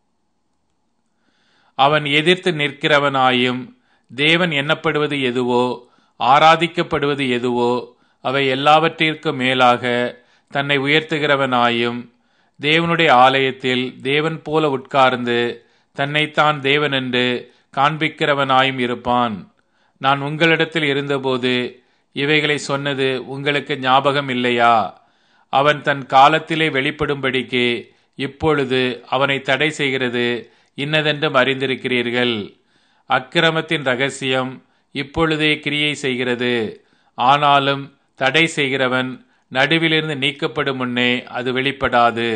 அவன் எதிர்த்து நிற்கிறவனாயும் தேவன் எண்ணப்படுவது எதுவோ ஆராதிக்கப்படுவது எதுவோ அவை எல்லாவற்றிற்கும் மேலாக தன்னை உயர்த்துகிறவனாயும் தேவனுடைய ஆலயத்தில் தேவன் போல உட்கார்ந்து தன்னைத்தான் தேவன் என்று காண்பிக்கிறவனாயும் இருப்பான். நான் உங்களிடத்தில் இருந்தபோது இவைகளை சொன்னது உங்களுக்கு ஞாபகம் இல்லையா? அவன் தன் காலத்திலே வெளிப்படும்படிக்கு இப்பொழுது அவனை தடை செய்கிறது இன்னதென்றும் அறிந்திருக்கிறீர்கள். அக்கிரமத்தின் இரகசியம் இப்பொழுதே கிரியை செய்கிறது. ஆனாலும் தடை செய்கிறவன் நடுவிலிருந்து நீக்கப்படும் முன்னே அது வெளிப்படாது.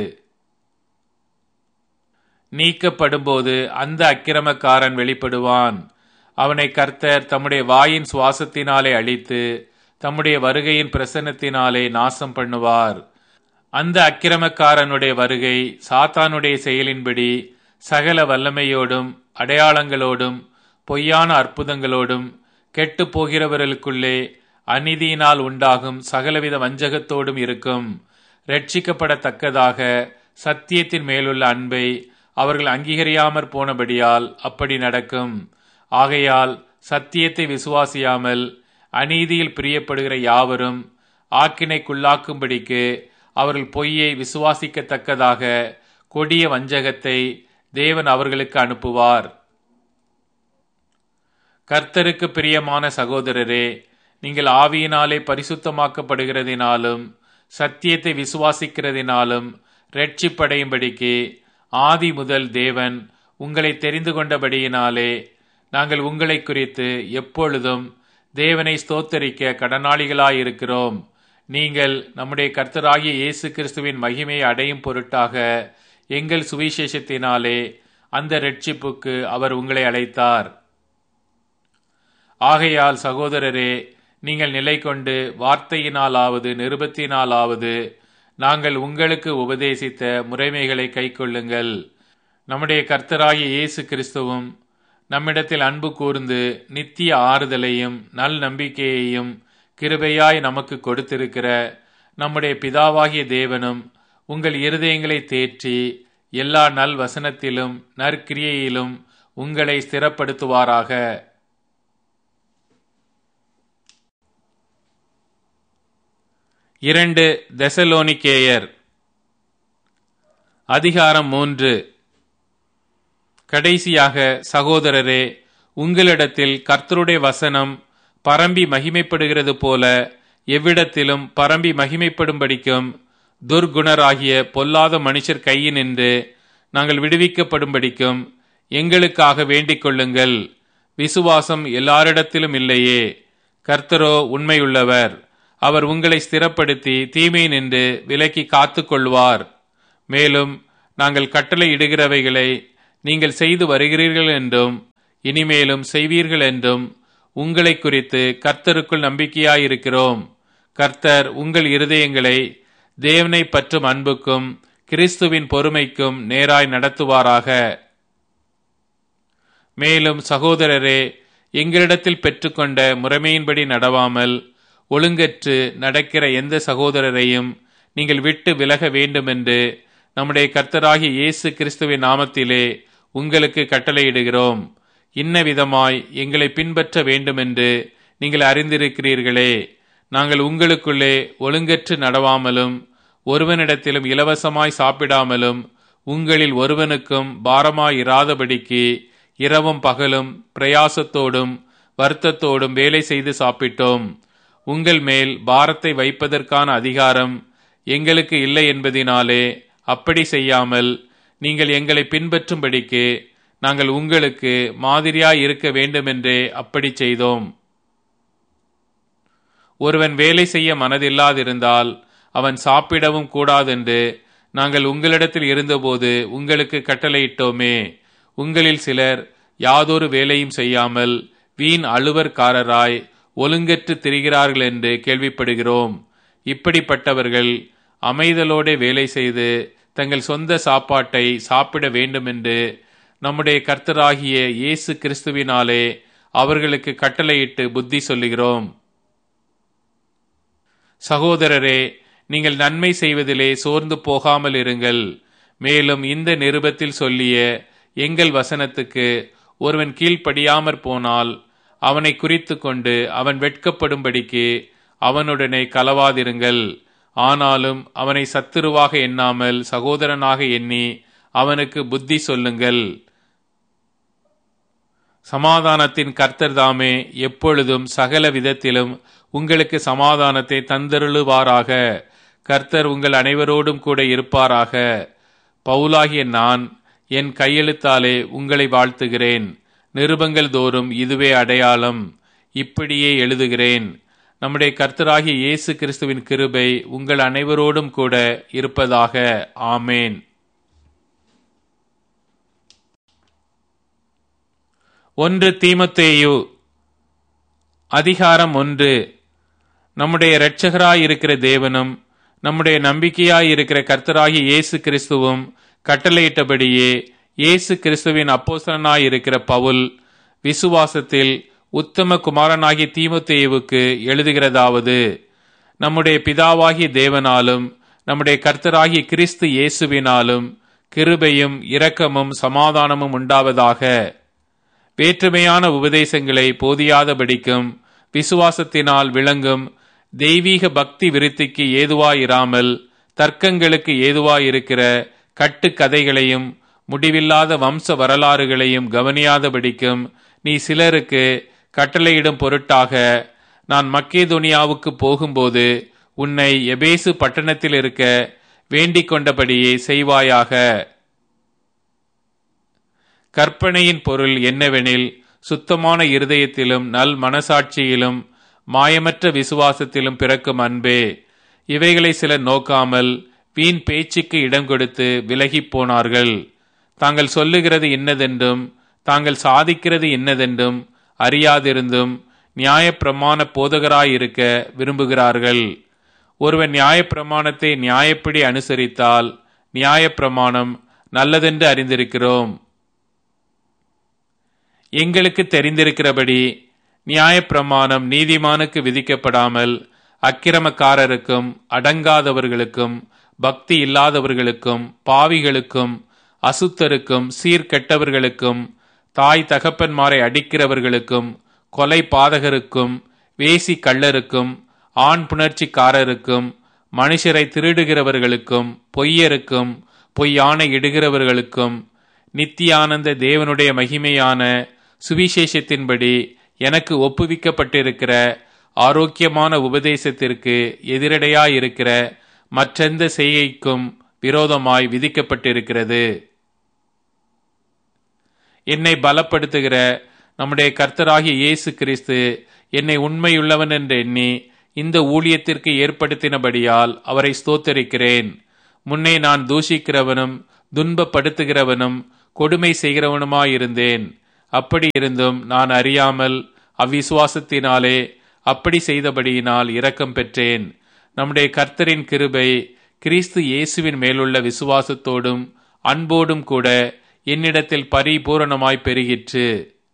நீக்கப்படும்போது அந்த அக்கிரமக்காரன் வெளிப்படுவான். அவனை கர்த்தர் தம்முடைய வாயின் சுவாசத்தினாலே அழித்து தம்முடைய வருகையின் பிரசன்னத்தினாலே நாசம் பண்ணுவார். அந்த அக்கிரமக்காரனுடைய வருகை சாத்தானுடைய செயலின்படி சகல வல்லமையோடும் அடையாளங்களோடும் பொய்யான அற்புதங்களோடும் கெட்டு போகிறவர்களுக்குள்ளே அநீதியினால் உண்டாகும் சகலவித வஞ்சகத்தோடும் இருக்கும். ரட்சிக்கப்படத்தக்கதாக சத்தியத்தின் மேலுள்ள அன்பை அவர்கள் அங்கீகரியாமற் போனபடியால் அப்படி நடக்கும். ஆகையால் சத்தியத்தை விசுவாசியாமல் அநீதியில் பிரியப்படுகிற யாவரும் ஆக்கினைக்குள்ளாக்கும்படிக்கு அவர்கள் பொய்யை விசுவாசிக்கத்தக்கதாக கொடிய வஞ்சகத்தை தேவன் அவர்களுக்கு அனுப்புவார். கர்த்தருக்கு பிரியமான சகோதரரே, நீங்கள் ஆவியினாலே பரிசுத்தமாக்கப்படுகிறதினாலும் சத்தியத்தை விசுவாசிக்கிறதினாலும் இரட்சிப்படையும்படிக்கு ஆதி முதல் தேவன் உங்களை தெரிந்து கொண்டபடியினாலே நாங்கள் உங்களை குறித்து எப்பொழுதும் தேவனை ஸ்தோத்தரிக்க கடனாளிகளாயிருக்கிறோம். நீங்கள் நம்முடைய கர்த்தராகிய இயேசு கிறிஸ்துவின் மகிமையை அடையும் பொருட்டாக எங்கள் சுவிசேஷத்தினாலே அந்த இரட்சிப்புக்கு அவர் உங்களை அழைத்தார். ஆகையால் சகோதரரே, நீங்கள் நிலை கொண்டு வார்த்தையினாலாவது நிருபத்தினாலாவது நாங்கள் உங்களுக்கு உபதேசித்த முறைமைகளை கைக்கொள்ளுங்கள். நம்முடைய கர்த்தராகிய இயேசு கிறிஸ்துவும் நம்மிடத்தில் அன்பு கூர்ந்து நித்திய ஆறுதலையும் நல் நம்பிக்கையையும் கிருபையாய் நமக்கு கொடுத்திருக்கிற நம்முடைய பிதாவாகிய தேவனும் உங்கள் இருதயங்களை தேற்றி எல்லா நல் வசனத்திலும் நற்கிரியையிலும் உங்களை ஸ்திரப்படுத்துவாராக. இரண்டு தெசலோனிக்கேயர் அதிகாரம் மூன்று. கடைசியாக சகோதரரே, உங்களிடத்தில் கர்த்தருடைய வசனம் பரம்பி மகிமைப்படுகிறது போல எவ்விடத்திலும் பரம்பி மகிமைப்படும்படிக்கும் துர்குணராகிய பொல்லாத மனுஷர் கையினின்று நாங்கள் விடுவிக்கப்படும்படிக்கும் எங்களுக்காக வேண்டிக் கொள்ளுங்கள். விசுவாசம் எல்லாரிடத்திலும் இல்லையே, கர்த்தரோ உண்மையுள்ளவர். அவர் உங்களை ஸ்திரப்படுத்தி தீமை நின்று விலக்கி காத்து கொள்வார். மேலும் நாங்கள் கட்டளை இடுகிறவைகளை நீங்கள் செய்து வருகிறீர்கள் என்றும் இனிமேலும் செய்வீர்கள் என்றும் உங்களை குறித்து கர்த்தருக்குள் நம்பிக்கையாயிருக்கிறோம். கர்த்தர் உங்கள் இருதயங்களை தேவனை பற்றும் அன்புக்கும் கிறிஸ்துவின் பொறுமைக்கும் நேராய் நடத்துவாராக. மேலும் சகோதரரே, எங்களிடத்தில் பெற்றுக்கொண்ட முறைமையின்படி நடவாமல் ஒழுங்கற்று நடக்கிற எந்த சகோதரரையும் நீங்கள் விட்டு விலக வேண்டுமென்று நம்முடைய கர்த்தராகிய இயேசு கிறிஸ்துவின் நாமத்திலே உங்களுக்கு கட்டளையிடுகிறோம். இன்ன விதமாய் எங்களை பின்பற்ற வேண்டுமென்று நீங்கள் அறிந்திருக்கிறீர்களே. நாங்கள் உங்களுக்குள்ளே ஒழுங்கற்று நடவாமலும் ஒருவனிடத்திலும் இலவசமாய் சாப்பிடாமலும் உங்களில் ஒருவனுக்கும் பாரமாயிராதபடிக்கு இரவும் பகலும் பிரயாசத்தோடும் வருத்தத்தோடும் வேலை செய்து சாப்பிட்டோம். உங்கள் மேல் பாரத்தை வைப்பதற்கான அதிகாரம் எங்களுக்கு இல்லை என்பதினாலே அப்படி செய்யாமல் நீங்கள் எங்களை பின்பற்றும்படிக்கு நாங்கள் உங்களுக்கு மாதிரியாய் இருக்க வேண்டுமென்றே அப்படி செய்தோம். ஒருவன் வேலை செய்ய மனதில்லாதிருந்தால் அவன் சாப்பிடவும் கூடாதென்று நாங்கள் உங்களிடத்தில் இருந்தபோது உங்களுக்கு கட்டளையிட்டோமே. உங்களில் சிலர் யாதொரு வேலையும் செய்யாமல் வீண் அலுவற்காரராய் ஒழுங்கற்று திரிகிறார்கள் என்று கேள்விப்படுகிறோம். இப்படிப்பட்டவர்கள் அமைதலோடு வேலை செய்து தங்கள் சொந்த சாப்பாட்டை சாப்பிட வேண்டுமென்று நம்முடைய கர்த்தராகிய இயேசு கிறிஸ்துவினாலே அவர்களுக்கு கட்டளையிட்டு புத்தி சொல்லுகிறோம். சகோதரரே, நீங்கள் நன்மை செய்வதிலே சோர்ந்து போகாமல் இருங்கள். மேலும் இந்த நிருபத்தில் சொல்லிய எங்கள் வசனத்துக்கு ஒருவன் கீழ்ப்படியாமற் போனால் அவனை குறித்து கொண்டு அவன் வெட்கப்படும்படிக்கு அவனுடனே கலவாதிருங்கள். ஆனாலும் அவனை சத்துருவாக எண்ணாமல் சகோதரனாக எண்ணி அவனுக்கு புத்தி சொல்லுங்கள். சமாதானத்தின் கர்த்தர் தாமே எப்பொழுதும் சகல விதத்திலும் உங்களுக்கு சமாதானத்தை தந்தருளுவாராக. கர்த்தர் உங்கள் அனைவரோடும் கூட இருப்பாராக. பவுலாகிய நான் என் கையெழுத்தாலே உங்களை வாழ்த்துகிறேன். நிருபங்கள் தோறும் இதுவே அடையாளம். இப்படியே எழுதுகிறேன். நம்முடைய கர்த்தராகிய இயேசு கிறிஸ்துவின் கிருபை உங்கள் அனைவரோடும் கூட இருப்பதாக. ஆமேன். ஒன்று தீமோத்தேயு அதிகாரம் ஒன்று. நம்முடைய இரட்சகராயிருக்கிற தேவனும் நம்முடைய நம்பிக்கையாயிருக்கிற கர்த்தராகிய இயேசு கிறிஸ்துவும் கட்டளையிட்டபடியே இயேசு கிறிஸ்துவின் அப்போஸ்தலனாயிருக்கிற பவுல் விசுவாசத்தில் உத்தம குமாரனாகிய தீமோத்தேயுவுக்கு எழுதுகிறதாவது: நம்முடைய பிதாவாகிய தேவனாலும் நம்முடைய கர்த்தராகிய கிறிஸ்து இயேசுவினாலும் கிருபையும் இரக்கமும் சமாதானமும் உண்டாவதாக. வேற்றுமையான உபதேசங்களை போதியாதபடிக்கும் விசுவாசத்தினால் விளங்கும் தெய்வீக பக்தி விருத்திக்கு ஏதுவாயிராமல் தர்க்கங்களுக்கு ஏதுவாயிருக்கிற கட்டுக்கதைகளையும் முடிவில்லாத வம்ச வரலாறுகளையும் கவனியாதபடிக்கும் நீ சிலருக்கு கட்டளையிடும் பொருட்டாக நான் மக்கேதோனியாவுக்கு போகும்போது உன்னை எபேசு பட்டணத்தில் இருக்க வேண்டிக் கொண்டபடியே செய்வாயாக. கற்பனையின் பொருள் என்னவெனில், சுத்தமான இருதயத்திலும் நல் மனசாட்சியிலும் மாயமற்ற விசுவாசத்திலும் பிறக்கும் அன்பே. இவைகளை சிலர் நோக்காமல் வீண் பேச்சுக்கு இடம் கொடுத்து விலகிப் போனார்கள். தாங்கள் சொல்லுகிறது இன்னதென்றும் தாங்கள் சாதிக்கிறது இன்னதென்றும் அறியாதிருந்தும் நியாயப்பிரமாண போதகராயிருக்க விரும்புகிறார்கள். ஒருவன் நியாயப்பிரமாணத்தை நியாயப்படி அனுசரித்தால் நியாயப்பிரமாணம் நல்லதென்று அறிந்திருக்கிறோம். எங்களுக்கு தெரிந்திருக்கிறபடி நியாயப்பிரமாணம் நீதிமானுக்கு விதிக்கப்படாமல் அக்கிரமக்காரருக்கும் அடங்காதவர்களுக்கும் பக்தி இல்லாதவர்களுக்கும் பாவிகளுக்கும் அசுத்தருக்கும் சீர்கெட்டவர்களுக்கும் தாய் தகப்பன்மாரை அடிக்கிறவர்களுக்கும் கொலை பாதகருக்கும் வேசி கள்ளருக்கும் ஆண் புணர்ச்சிக்காரருக்கும் மனுஷரை திருடுகிறவர்களுக்கும் பொய்யருக்கும் பொய்யானை இடுகிறவர்களுக்கும் நித்தியானந்த தேவனுடைய மகிமையான சுவிசேஷத்தின்படி எனக்கு ஒப்புவிக்கப்பட்டிருக்கிற ஆரோக்கியமான உபதேசத்திற்கு எதிரடையாயிருக்கிற மற்றெந்த செய்கைக்கும் விரோதமாய் விதிக்கப்பட்டிருக்கிறது. என்னை பலப்படுத்துகிற நம்முடைய கர்த்தராகிய இயேசு கிறிஸ்து என்னை உண்மையுள்ளவன் என்று எண்ணி இந்த ஊழியத்திற்கு ஏற்படுத்தினபடியால் அவரை ஸ்தோத்தரிக்கிறேன். முன்னே நான் தூஷிக்கிறவனும் துன்பப்படுத்துகிறவனும் கொடுமை செய்கிறவனுமாயிருந்தேன். அப்படி இருந்தும் நான் அறியாமல் அவ்விசுவாசத்தினாலே அப்படி செய்தபடியினால் இரக்கம் பெற்றேன். நம்முடைய கர்த்தரின் கிருபை கிறிஸ்து இயேசுவின் மேலுள்ள விசுவாசத்தோடும் அன்போடும் கூட என்னிடத்தில் பரிபூரணமாய் பெருகிற்று.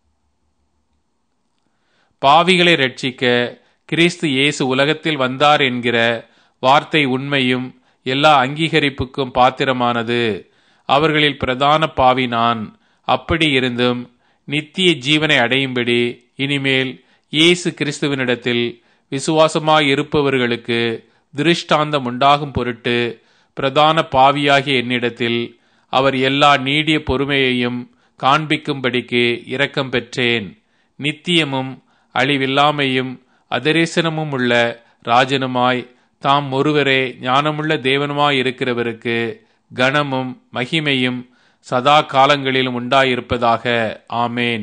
பாவிகளை ரட்சிக்க கிறிஸ்து இயேசு உலகத்தில் வந்தார் என்கிற வார்த்தை உண்மையும் எல்லா அங்கீகரிப்புக்கும் பாத்திரமானது. அவர்களில் பிரதான பாவி நான். அப்படி இருந்தும் நித்திய ஜீவனை அடையும்படி இனிமேல் இயேசு கிறிஸ்துவினிடத்தில் விசுவாசமாயிருப்பவர்களுக்கு திருஷ்டாந்தம் உண்டாகும் பொருட்டு பிரதான பாவியாகிய என்னிடத்தில் அவர் எல்லா நீடிய பொறுமையையும் காண்பிக்கும்படிக்கு இரக்கம் பெற்றேன். நித்தியமும் அழிவில்லாமையும் அதரிசனமும் உள்ள ராஜனுமாய் தாம் ஒருவரே ஞானமுள்ள தேவனுமாயிருக்கிறவருக்கு கனமும் மகிமையும் சதா காலங்களிலும் உண்டாயிருப்பதாக. ஆமேன்.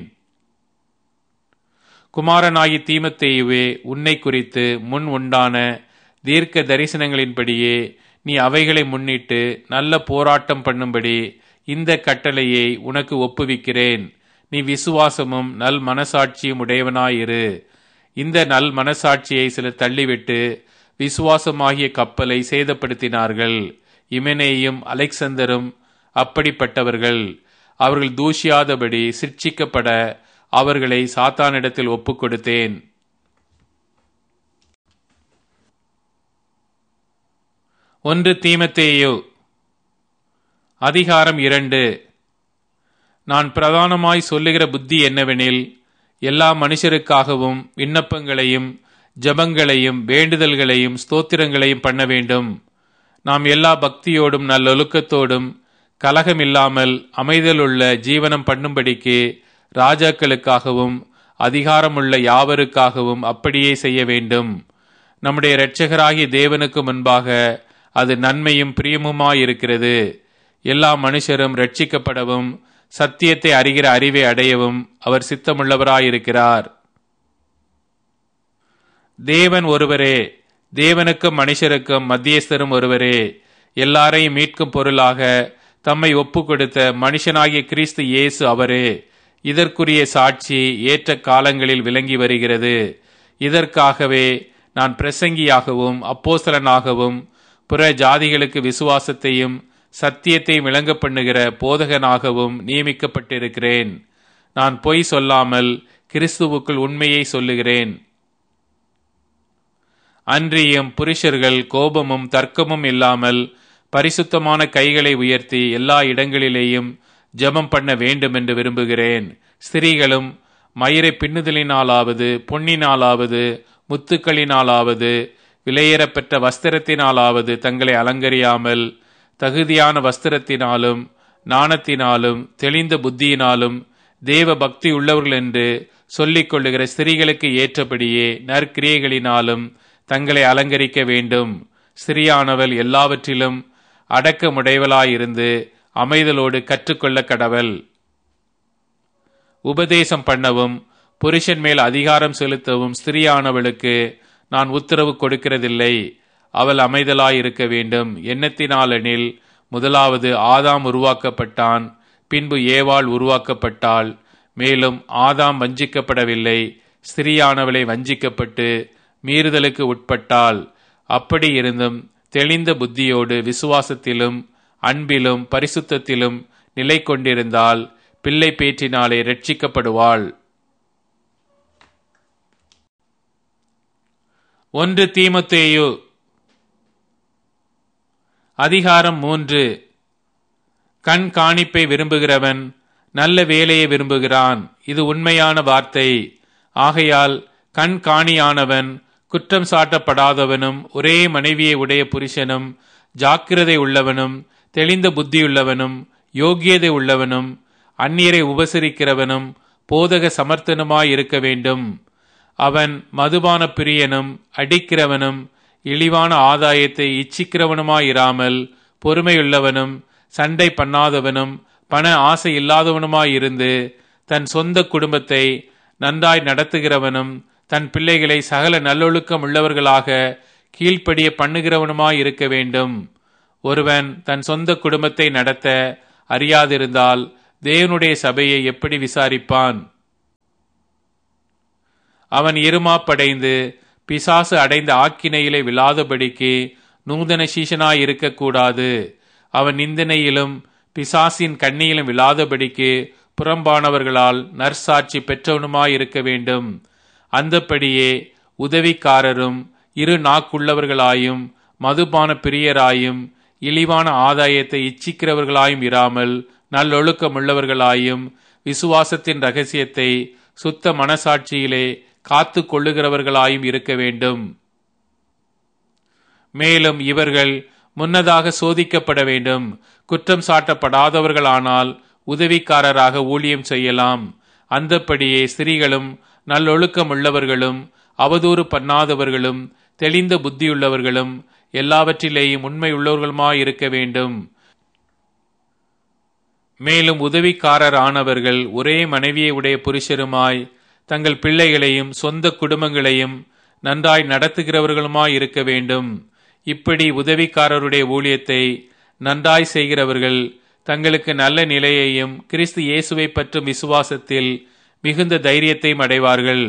குமாரனாகி தீமோத்தேயுவே, உன்னை குறித்து முன் உண்டான தீர்க்க தரிசனங்களின்படியே நீ அவைகளை முன்னிட்டு நல்ல போராட்டம் பண்ணும்படி இந்த கட்டளையை உனக்கு ஒப்புவிக்கிறேன். நீ விசுவாசமும் நல் மனசாட்சியும் உடையவனாயிரு. இந்த நல் மனசாட்சியை சிலர் தள்ளிவிட்டு விசுவாசமாகிய கப்பலை சேதப்படுத்தினார்கள். இமெனேயும் அலெக்சந்தரும் அப்படிப்பட்டவர்கள். அவர்கள் தூஷியாதபடி சிட்சிக்கப்பட அவர்களை சாத்தானிடத்தில் ஒப்புக் கொடுத்தேன். ஒன்று தீமோத்தேயு அதிகாரம் இரண்டு. நான் பிரதானமாய் சொல்லுகிற புத்தி என்னவெனில், எல்லா மனுஷருக்காகவும் விண்ணப்பங்களையும் ஜபங்களையும் வேண்டுதல்களையும் ஸ்தோத்திரங்களையும் பண்ண வேண்டும். நாம் எல்லா பக்தியோடும் நல்லொழுக்கத்தோடும் கலகமில்லாமல் அமைதலுள்ள ஜீவனம் பண்ணும்படிக்கு ராஜாக்களுக்காகவும் அதிகாரமுள்ள யாவருக்காகவும் அப்படியே செய்ய வேண்டும். நம்முடைய இரட்சகராகிய தேவனுக்கு முன்பாக அது நன்மையும் பிரியமுமாயிருக்கிறது. எல்லா மனுஷரும் இரட்சிக்கப்படவும் சத்தியத்தை அறிகிற அறிவை அடையவும் அவர் சித்தமுள்ளவராயிருக்கிறார். தேவன் ஒருவரே, தேவனுக்கும் மனுஷருக்கும் மத்தியஸ்தரும் ஒருவரே. எல்லாரையும் மீட்கும் பொருளாக தம்மை ஒப்பு கொடுத்த மனுஷனாகிய கிறிஸ்து இயேசு அவரே. இதற்குரிய சாட்சி ஏற்ற காலங்களில் விளங்கி வருகிறது. இதற்காகவே நான் பிரசங்கியாகவும் அப்போஸ்தலனாகவும் புற ஜாதிகளுக்கு விசுவாசத்தையும் சத்தியத்தையும் விளங்க பண்ணுகிற போதகனாகவும் நியமிக்கப்பட்டிருக்கிறேன். நான் பொய் சொல்லாமல் கிறிஸ்துவுக்குள் உண்மையை சொல்லுகிறேன். அன்றியும் புருஷர்கள் கோபமும் தர்க்கமும் இல்லாமல் பரிசுத்தமான கைகளை உயர்த்தி எல்லா இடங்களிலேயும் ஜெபம் பண்ண வேண்டும் என்று விரும்புகிறேன். ஸ்திரீகளும் மயிரை பின்னுதலினாலாவது பொன்னினாலாவது முத்துக்களினாலாவது விலையேறப்பெற்ற வஸ்திரத்தினாலாவது தங்களை அலங்கரியாமல் தகுதியான வஸ்திரத்தினாலும் நாணத்தினாலும் தெளிந்த புத்தியினாலும் தேவ பக்தி உள்ளவர்கள் என்று சொல்லிக் கொள்ளுகிற ஸ்திரீகளுக்கு ஏற்றபடியே நற்கிரியைகளினாலும் தங்களை அலங்கரிக்க வேண்டும். ஸ்திரியானவள் எல்லாவற்றிலும் அடக்கமுடையவளாயிருந்து அமைதலோடு கற்றுக்கொள்ள கடவள். உபதேசம் பண்ணவும் புருஷன் மேல் அதிகாரம் செலுத்தவும் ஸ்திரியானவளுக்கு நான் உத்தரவு கொடுக்கிறதில்லை. அவள் அமைதலாயிருக்க வேண்டும். எண்ணத்தினாலெனில் முதலாவது ஆதாம் உருவாக்கப்பட்டான், பின்பு ஏவாள் உருவாக்கப்பட்டாள். மேலும் ஆதாம் வஞ்சிக்கப்படவில்லை, ஸ்திரியானவளை வஞ்சிக்கப்பட்டு மீறுதலுக்கு உட்பட்டாள். அப்படி இருந்தும் தெளிந்த புத்தியோடு விசுவாசத்திலும் அன்பிலும் பரிசுத்தத்திலும் நிலை கொண்டிருந்தால் பிள்ளை பேற்றினாலே ரட்சிக்கப்படுவாள். ஒன்று தீமோத்தேயு அதிகாரம் மூன்று. கண் காணிப்பை விரும்புகிறவன் நல்ல வேலையை விரும்புகிறான். இது உண்மையான வார்த்தை. ஆகையால் கண் காணியானவன் குற்றம் சாட்டப்படாதவனும் ஒரே மனைவியை உடைய புருஷனும் ஜாக்கிரதை உள்ளவனும் தெளிந்த புத்தியுள்ளவனும் யோக்கியதை உள்ளவனும் அந்நியரை உபசரிக்கிறவனும் போதக சமர்த்தனுமாயிருக்க வேண்டும். அவன் மதுபான பிரியனும் அடிக்கிறவனும் இழிவான ஆதாயத்தை இச்சிக்கிறவனுமாயிராமல் பொறுமையுள்ளவனும் சண்டை பண்ணாதவனும் பண ஆசை இல்லாதவனுமாயிருந்து தன் சொந்த குடும்பத்தை நன்றாய் நடத்துகிறவனும் தன் பிள்ளைகளை சகல நல்லொழுக்கம் உள்ளவர்களாக கீழ்ப்படிய பண்ணுகிறவனுமாய் இருக்க வேண்டும். ஒருவன் தன் சொந்த குடும்பத்தை நடத்த அறியாதிருந்தால் தேவனுடைய சபையை எப்படி விசாரிப்பான்? அவன் இருமாப்படைந்து பிசாசு அடைந்த ஆக்கினையிலே விழாதபடிக்கு நூதன சீஷனாய் இருக்கக்கூடாது. அவன் நிந்தனையிலும் பிசாசின் கண்ணியிலும் விழாதபடிக்கு புறம்பானவர்களால் நற்சாட்சி பெற்றவனுமாய் இருக்க வேண்டும். அந்தப்படியே உதவிக்காரரும் இரு நாக்குள்ளவர்களாயும் மதுபான பிரியராயும் இழிவான ஆதாயத்தை இச்சிக்கிறவர்களாயும் இராமல் நல்லொழுக்கமுள்ளவர்களாயும் விசுவாசத்தின் இரகசியத்தை சுத்த மனசாட்சியிலே காத்து கொள்ளுகிறவர்களாயும் இருக்க வேண்டும். மேலும் இவர்கள் முன்னதாக சோதிக்கப்பட வேண்டும். குற்றம் சாட்டப்படாதவர்களானால் உதவிக்காரராக ஊழியம் செய்யலாம். அந்தப்படியே ஸ்திரீகளும் நல்லொழுக்கம் உள்ளவர்களும் அவதூறு பண்ணாதவர்களும் தெளிந்த புத்தியுள்ளவர்களும் எல்லாவற்றிலேயும் உண்மை உள்ளவர்களுமாயிருக்க வேண்டும். மேலும் உதவிக்காரரானவர்கள் ஒரே மனைவியை உடைய புருஷருமாய் தங்கள் பிள்ளைகளையும் சொந்த குடும்பங்களையும் நன்றாய் நடத்துகிறவர்களுமாய் இருக்க வேண்டும். இப்படி உதவிக்காரருடைய ஊழியத்தை நன்றாய் செய்கிறவர்கள் தங்களுக்கு நல்ல நிலையையும் கிறிஸ்து இயேசுவை பற்றும் விசுவாசத்தில் மிகுந்த தைரியத்தையும் அடைவார்கள்.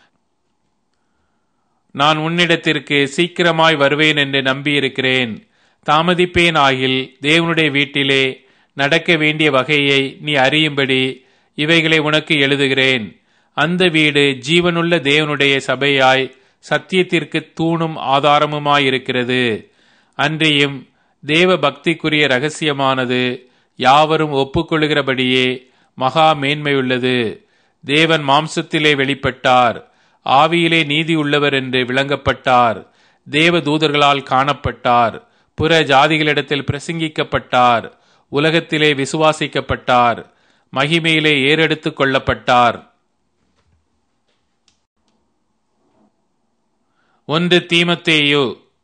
நான் உன்னிடத்திற்கு சீக்கிரமாய் வருவேன் என்று நம்பியிருக்கிறேன். தாமதிப்பேன் ஆகில் தேவனுடைய வீட்டிலே நடக்க வேண்டிய வகையை நீ அறியும்படி இவைகளை உனக்கு எழுதுகிறேன். அந்த வீடு ஜீவனுள்ள தேவனுடைய சபையாய் சத்தியத்திற்கு தூணும் ஆதாரமுமாயிருக்கிறது. அன்றியும் தேவ பக்திக்குரிய இரகசியமானது யாவரும் ஒப்புக்கொள்கிறபடியே மகா மேன்மையுள்ளது. தேவன் மாம்சத்திலே வெளிப்பட்டார், ஆவியிலே நீதி உள்ளவர் என்று விளங்கப்பட்டார், தேவ தூதர்களால் காணப்பட்டார், புற ஜாதிகளிடத்தில் பிரசங்கிக்கப்பட்டார், உலகத்திலே விசுவாசிக்கப்பட்டார், மகிமையிலே ஏறெடுத்து கொள்ளப்பட்டார். ஒன்று தீமோத்தேயு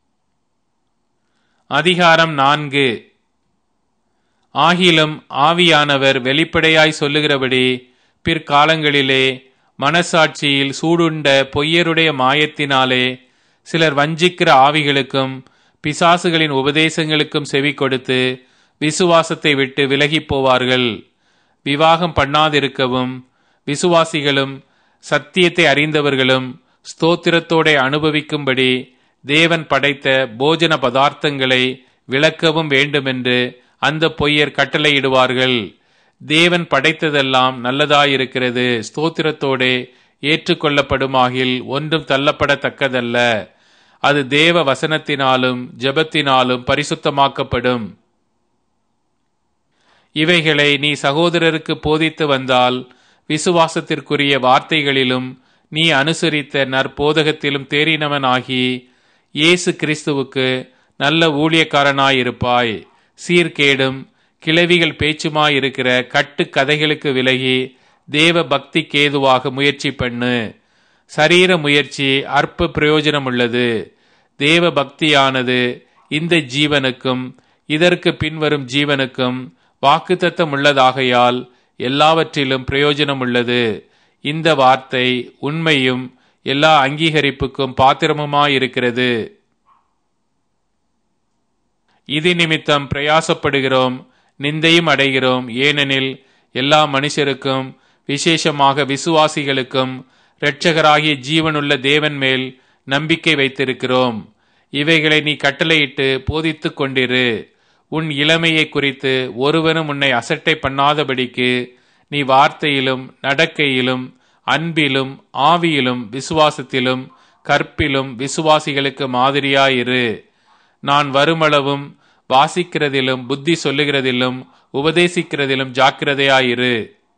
அதிகாரம் நான்கு. ஆகிலும் ஆவியானவர் வெளிப்படையாய் சொல்லுகிறபடி பிற்காலங்களிலே மனசாட்சியில் சூடுண்ட பொய்யருடைய மாயத்தினாலே சிலர் வஞ்சிக்கிற ஆவிகளுக்கும் பிசாசுகளின் உபதேசங்களுக்கும் செவி கொடுத்து விசுவாசத்தை விட்டு விலகி போவார்கள். விவாகம் பண்ணாதிருக்கவும் விசுவாசிகளும் சத்தியத்தை அறிந்தவர்களும் ஸ்தோத்திரத்தோட அனுபவிக்கும்படி தேவன் படைத்த போஜன பதார்த்தங்களை விளக்கவும் வேண்டுமென்று அந்த பொய்யர் கட்டளையிடுவார்கள். தேவன் படைத்ததெல்லாம் நல்லதாயிருக்கிறது, ஸ்தோத்திரத்தோடே ஏற்றுக்கொள்ளப்படுமாகில் ஒன்றும் தள்ளப்படத்தக்கதல்ல. அது தேவ வசனத்தினாலும் ஜெபத்தினாலும் பரிசுத்தமாக்கப்படும். இவைகளை நீ சகோதரருக்கு போதித்து வந்தால் விசுவாசத்திற்குரிய வார்த்தைகளிலும் நீ அனுசரித்த நற்போதகத்திலும் தேறினவனாகி இயேசு கிறிஸ்துவுக்கு நல்ல ஊழியக்காரனாயிருப்பாய். சீர்கேடும் கிளவிகள் பேச்சுமாயிருக்கிற கட்டு கதைகளுக்கு விலகி தேவ பக்திக்கு ஏதுவாக முயற்சி பண்ணு. சரீர முயற்சி அற்ப பிரயோஜனம் உள்ளது. தேவ பக்தியானது இந்த ஜீவனுக்கும் இதற்கு பின்வரும் ஜீவனுக்கும் வாக்குத்தத்தம் உள்ளதாகையால் எல்லாவற்றிலும் பிரயோஜனம் உள்ளது. இந்த வார்த்தை உண்மையும் எல்லா அங்கீகரிப்புக்கும் பாத்திரமுமாயிருக்கிறது. இது நிமித்தம் பிரயாசப்படுகிறோம், நிந்தையும் அடைகிறோம். ஏனெனில் எல்லா மனுஷருக்கும் விசேஷமாக விசுவாசிகளுக்கும் இரட்சகராகிய ஜீவனுள்ள தேவன் மேல் நம்பிக்கை வைத்திருக்கிறோம். இவைகளை நீ கட்டளையிட்டு போதித்துக் கொண்டிரு. உன் இளமையை குறித்து ஒருவனும் உன்னை அசட்டை பண்ணாதபடிக்கு நீ வார்த்தையிலும் நடக்கையிலும் அன்பிலும் ஆவியிலும் விசுவாசத்திலும் கற்பிலும் விசுவாசிகளுக்கு மாதிரியாயிரு. நான் வருமளவும் வாசிக்கிறதிலும் புத்தி சொல்லுகிறதிலும் உபதேசிக்கிறதிலும் ஜாக்கிரதையாயிரு.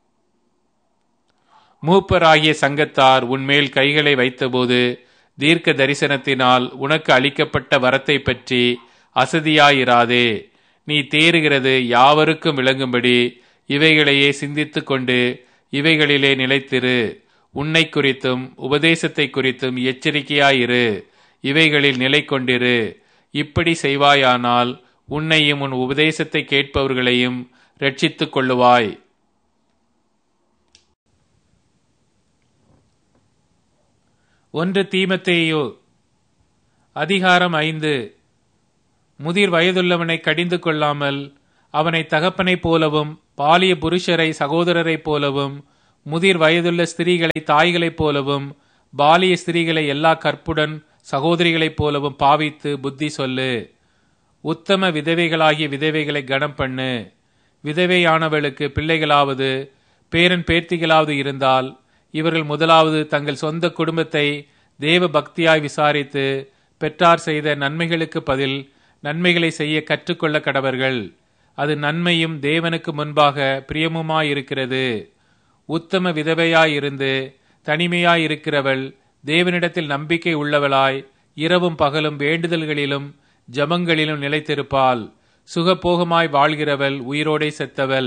மூப்பராகிய சங்கத்தார் உன்மேல் கைகளை வைத்தபோது தீர்க்க தரிசனத்தினால் உனக்கு அளிக்கப்பட்ட வரத்தை பற்றி அசதியாயிராதே. நீ தேறுகிறது யாவருக்கும் விளங்கும்படி இவைகளையே சிந்தித்துக் கொண்டு இவைகளிலே நிலைத்திரு. உன்னை குறித்தும் உபதேசத்தை குறித்தும் எச்சரிக்கையாயிரு. இவைகளில் நிலை கொண்டிரு. இப்படி செய்வாயானால் உன்னையும் உன் உபதேசத்தை கேட்பவர்களையும் ரட்சித்துக் கொள்ளுவாய். ஒன்று தீமத்தேயு அதிகாரம் ஐந்து. முதிர் வயதுள்ளவனை கடிந்து கொள்ளாமல் அவனை தகப்பனைப் போலவும் பாலிய புருஷரை சகோதரரைப் போலவும் முதிர் வயதுள்ள ஸ்திரீகளை தாய்களைப் போலவும் பாலிய ஸ்திரீகளை எல்லா கற்புடன் சகோதரிகளைப் போலவும் பாவித்து புத்தி சொல்லு. உத்தம விதவைகளாகிய விதவைகளை கனம் பண்ணு. விதவையானவளுக்கு பிள்ளைகளாவது பேரன் பேர்த்திகளாவது இருந்தால் இவர்கள் முதலாவது தங்கள் சொந்த குடும்பத்தை தேவ பக்தியாய் விசாரித்து பெற்றார் செய்த நன்மைகளுக்கு பதில் நன்மைகளை செய்ய கற்றுக்கொள்ள கடவர்கள். அது நன்மையும் தேவனுக்கு முன்பாக பிரியமுமாயிருக்கிறது. உத்தம விதவையாயிருந்து தனிமையாயிருக்கிறவள் தேவனிடத்தில் நம்பிக்கை உள்ளவளாய் இரவும் பகலும் வேண்டுதல்களிலும் ஜபங்களிலும் நிலைத்திருப்பாள். சுகபோகமாய் வாழ்கிறவள் உயிரோடே செத்தவள்.